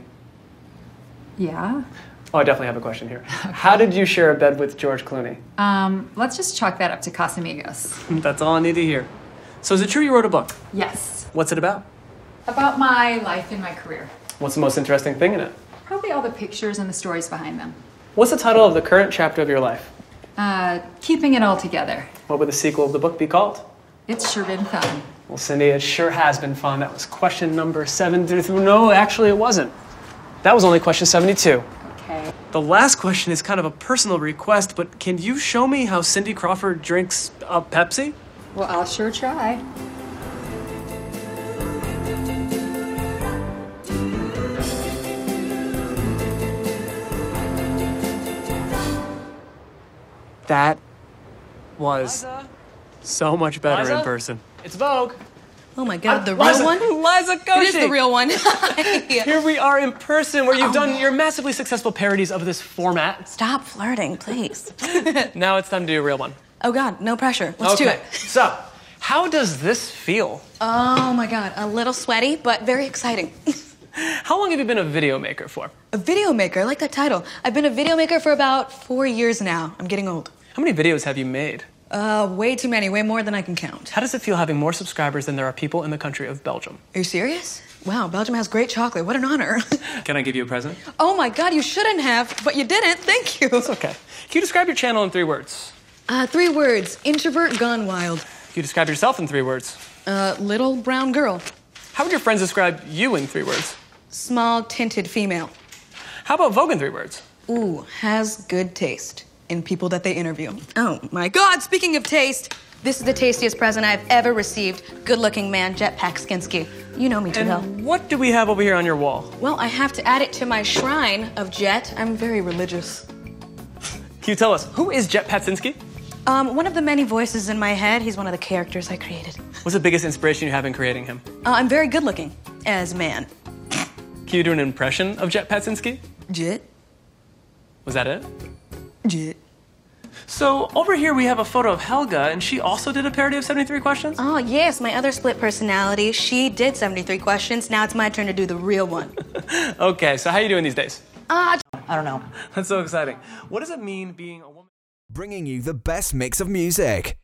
P: Yeah?
B: Oh, I definitely have a question here. How did you share a bed with George Clooney?
P: Um, let's just chalk that up to Casamigos.
B: That's all I need to hear. So is it true you wrote a book?
P: Yes.
B: What's it about?
P: About my life and my career.
B: What's the most interesting thing in it?
P: Probably all the pictures and the stories behind them.
B: What's the title of the current chapter of your life?
P: Uh, Keeping It All Together.
B: What would the sequel of the book be called?
P: It's sure been fun.
B: Well, Cindy, it sure has been fun. That was question number seven through... No, actually it wasn't. That was only question seventy-two.
P: Okay.
B: The last question is kind of a personal request, but can you show me how Cindy Crawford drinks a Pepsi?
P: Well, I'll sure try.
B: That was so much better
E: Liza?
B: in person. It's Vogue.
T: Oh my God, the
B: Liza,
T: real one?
B: Liza Koshy.
T: It is the real one.
B: Here we are in person where you've done your massively successful parodies of this format.
T: Stop flirting, please.
B: Now it's time to do a real one.
T: Oh God, no pressure. Let's
B: okay.
T: do it.
B: So, how does this feel?
T: Oh my God, a little sweaty, but very exciting.
B: How long have you been a video maker for?
T: A video maker, I like that title. I've been a video maker for about four years now. I'm getting old.
B: How many videos have you made?
T: Uh, way too many, way more than I can count.
B: How does it feel having more subscribers than there are people in the country of Belgium?
T: Are you serious? Wow, Belgium has great chocolate. What an honor.
B: Can I give you a present?
T: Oh my God, you shouldn't have, but you didn't. Thank you.
B: It's okay. Can you describe your channel in three words?
T: Uh, three words. Introvert gone wild.
B: Can you describe yourself in three words?
T: Uh, little brown girl.
B: How would your friends describe you in three words?
T: Small, tinted female.
B: How about Vogue in three words?
T: Ooh, has good taste in people that they interview. Oh my God, speaking of taste, this is the tastiest present I've ever received. Good-looking man, Jetpack Skinsky. You know me too well.
B: And what do we have over here on your wall?
T: Well, I have to add it to my shrine of Jet. I'm very religious.
B: Can you tell us, who is Jet Patsinski?
T: Um, one of the many voices in my head. He's one of the characters I created.
B: What's the biggest inspiration you have in creating him?
T: Uh, I'm very good-looking as man.
B: Can you do an impression of Jet Patsinski?
T: Jet.
B: Was that it?
T: Jet.
B: So over here we have a photo of Helga, and she also did a parody of seventy-three questions?
T: Oh, yes, my other split personality. She did seventy-three questions. Now it's my turn to do the real one.
B: Okay, so how are you doing these days?
T: Uh, I don't know.
B: That's so exciting. What does it mean being a woman?
U: Bringing you the best mix of music.